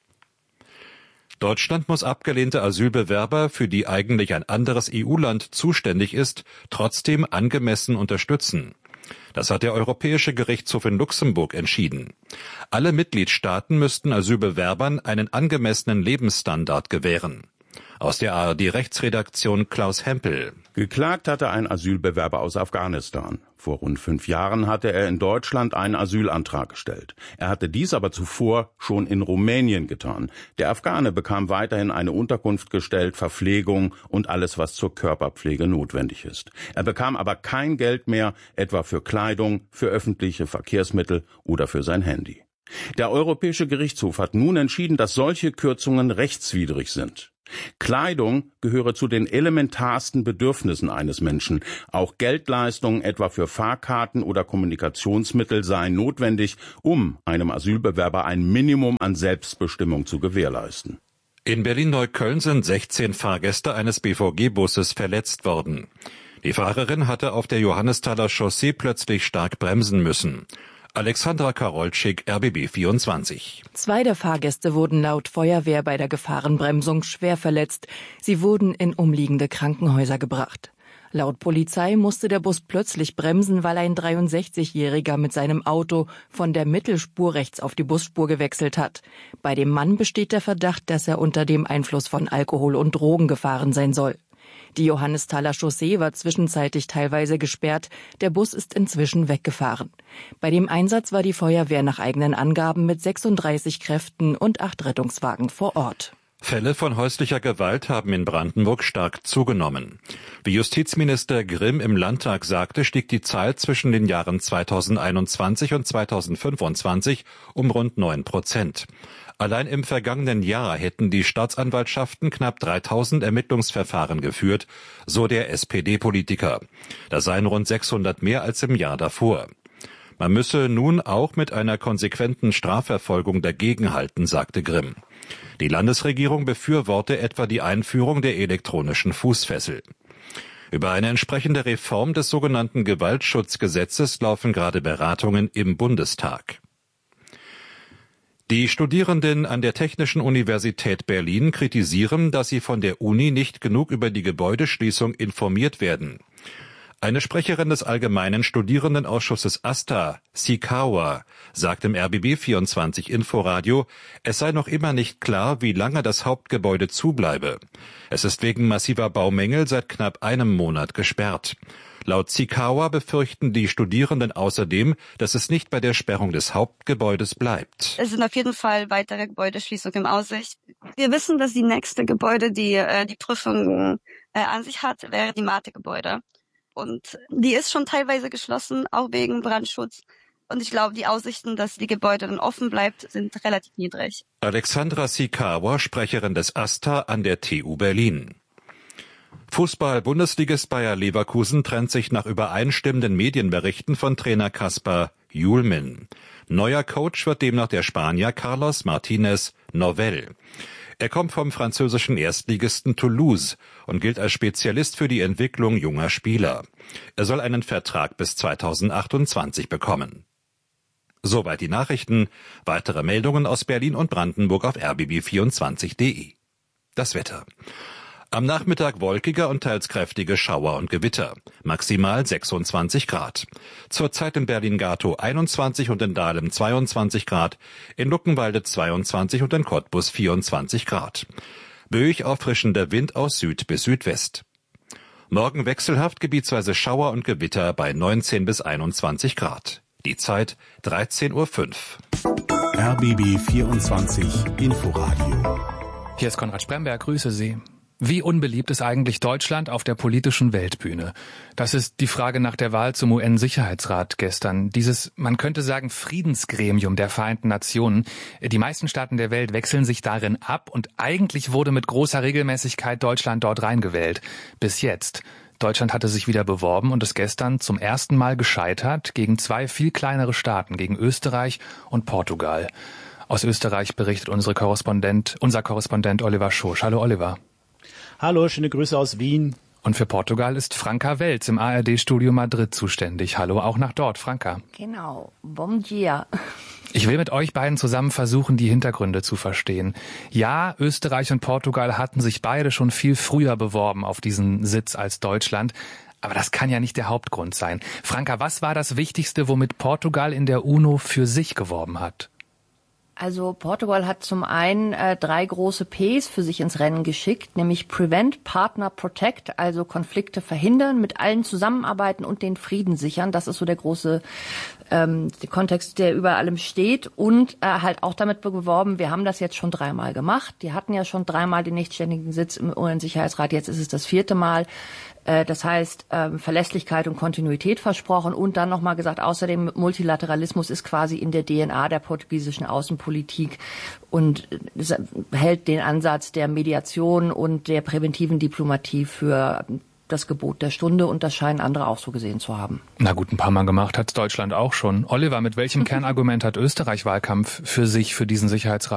Deutschland muss abgelehnte Asylbewerber, für die eigentlich ein anderes E U-Land zuständig ist, trotzdem angemessen unterstützen. Das hat der Europäische Gerichtshof in Luxemburg entschieden. Alle Mitgliedstaaten müssten Asylbewerbern einen angemessenen Lebensstandard gewähren. Aus der A R D-Rechtsredaktion Klaus Hempel. Geklagt hatte ein Asylbewerber aus Afghanistan. Vor rund fünf Jahren hatte er in Deutschland einen Asylantrag gestellt. Er hatte dies aber zuvor schon in Rumänien getan. Der Afghane bekam weiterhin eine Unterkunft gestellt, Verpflegung und alles, was zur Körperpflege notwendig ist. Er bekam aber kein Geld mehr, etwa für Kleidung, für öffentliche Verkehrsmittel oder für sein Handy. Der Europäische Gerichtshof hat nun entschieden, dass solche Kürzungen rechtswidrig sind. Kleidung gehöre zu den elementarsten Bedürfnissen eines Menschen. Auch Geldleistungen, etwa für Fahrkarten oder Kommunikationsmittel, seien notwendig, um einem Asylbewerber ein Minimum an Selbstbestimmung zu gewährleisten. In Berlin-Neukölln sind sechzehn Fahrgäste eines B V G-Busses verletzt worden. Die Fahrerin hatte auf der Johannesthaler Chaussee plötzlich stark bremsen müssen. Alexandra Karolczyk, R B B vierundzwanzig. Zwei der Fahrgäste wurden laut Feuerwehr bei der Gefahrenbremsung schwer verletzt. Sie wurden in umliegende Krankenhäuser gebracht. Laut Polizei musste der Bus plötzlich bremsen, weil ein dreiundsechzigjähriger mit seinem Auto von der Mittelspur rechts auf die Busspur gewechselt hat. Bei dem Mann besteht der Verdacht, dass er unter dem Einfluss von Alkohol und Drogen gefahren sein soll. Die Johannesthaler Chaussee war zwischenzeitlich teilweise gesperrt, der Bus ist inzwischen weggefahren. Bei dem Einsatz war die Feuerwehr nach eigenen Angaben mit sechsunddreißig Kräften und acht Rettungswagen vor Ort. Fälle von häuslicher Gewalt haben in Brandenburg stark zugenommen. Wie Justizminister Grimm im Landtag sagte, stieg die Zahl zwischen den Jahren zweitausendeinundzwanzig und zweitausendfünfundzwanzig um rund neun Prozent. Allein im vergangenen Jahr hätten die Staatsanwaltschaften knapp dreitausend Ermittlungsverfahren geführt, so der S P D-Politiker. Das seien rund sechshundert mehr als im Jahr davor. Man müsse nun auch mit einer konsequenten Strafverfolgung dagegenhalten, sagte Grimm. Die Landesregierung befürworte etwa die Einführung der elektronischen Fußfessel. Über eine entsprechende Reform des sogenannten Gewaltschutzgesetzes laufen gerade Beratungen im Bundestag. Die Studierenden an der Technischen Universität Berlin kritisieren, dass sie von der Uni nicht genug über die Gebäudeschließung informiert werden. Eine Sprecherin des Allgemeinen Studierendenausschusses AStA, Sikawa, sagt im R B B vierundzwanzig Inforadio, es sei noch immer nicht klar, wie lange das Hauptgebäude zubleibe. Es ist wegen massiver Baumängel seit knapp einem Monat gesperrt. Laut Sikawa befürchten die Studierenden außerdem, dass es nicht bei der Sperrung des Hauptgebäudes bleibt. Es sind auf jeden Fall weitere Gebäudeschließungen in Aussicht. Wir wissen, dass die nächste Gebäude, die äh, die Prüfung äh, an sich hat, wäre die Mate-Gebäude. Und die ist schon teilweise geschlossen, auch wegen Brandschutz. Und ich glaube, die Aussichten, dass die Gebäude dann offen bleibt, sind relativ niedrig. Alexandra Sikawa, Sprecherin des AStA an der T U Berlin. Fußball-Bundesligist Bayer Leverkusen trennt sich nach übereinstimmenden Medienberichten von Trainer Kaspar Hjulmand. Neuer Coach wird demnach der Spanier Carlos Martínez Novell. Er kommt vom französischen Erstligisten Toulouse und gilt als Spezialist für die Entwicklung junger Spieler. Er soll einen Vertrag bis zweitausendachtundzwanzig bekommen. Soweit die Nachrichten. Weitere Meldungen aus Berlin und Brandenburg auf r b b vierundzwanzig punkt d e. Das Wetter. Am Nachmittag wolkiger und teils kräftige Schauer und Gewitter. Maximal sechsundzwanzig Grad. Zurzeit in Berlin-Gatow einundzwanzig und in Dahlem zweiundzwanzig Grad, in Luckenwalde zweiundzwanzig und in Cottbus vierundzwanzig Grad. Böig auffrischender Wind aus Süd bis Südwest. Morgen wechselhaft gebietsweise Schauer und Gewitter bei neunzehn bis einundzwanzig Grad. Die Zeit dreizehn Uhr fünf. R B B vierundzwanzig Inforadio. Hier ist Konrad Spremberg, grüße Sie. Wie unbeliebt ist eigentlich Deutschland auf der politischen Weltbühne? Das ist die Frage nach der Wahl zum U N-Sicherheitsrat gestern. Dieses, man könnte sagen, Friedensgremium der Vereinten Nationen. Die meisten Staaten der Welt wechseln sich darin ab und eigentlich wurde mit großer Regelmäßigkeit Deutschland dort reingewählt. Bis jetzt. Deutschland hatte sich wieder beworben und ist gestern zum ersten Mal gescheitert gegen zwei viel kleinere Staaten, gegen Österreich und Portugal. Aus Österreich berichtet unsere Korrespondent, unser Korrespondent Oliver Schosch. Hallo Oliver. Hallo, schöne Grüße aus Wien. Und für Portugal ist Franka Welz im A R D-Studio Madrid zuständig. Hallo auch nach dort, Franka. Genau, bom dia. Ich will mit euch beiden zusammen versuchen, die Hintergründe zu verstehen. Ja, Österreich und Portugal hatten sich beide schon viel früher beworben auf diesen Sitz als Deutschland. Aber das kann ja nicht der Hauptgrund sein. Franka, was war das Wichtigste, womit Portugal in der UNO für sich geworben hat? Also Portugal hat zum einen äh, drei große Ps für sich ins Rennen geschickt, nämlich Prevent, Partner, Protect, also Konflikte verhindern, mit allen zusammenarbeiten und den Frieden sichern. Das ist so der große ähm, der Kontext, der über allem steht. Und äh, halt auch damit beworben, wir haben das jetzt schon dreimal gemacht. Die hatten ja schon dreimal den nichtständigen Sitz im U N-Sicherheitsrat, jetzt ist es das vierte Mal. Das heißt, Verlässlichkeit und Kontinuität versprochen und dann nochmal gesagt, außerdem Multilateralismus ist quasi in der D N A der portugiesischen Außenpolitik und hält den Ansatz der Mediation und der präventiven Diplomatie für das Gebot der Stunde und das scheinen andere auch so gesehen zu haben. Na gut, ein paar Mal gemacht hat's Deutschland auch schon. Oliver, mit welchem Kernargument hat Österreich Wahlkampf für sich, für diesen Sicherheitsrat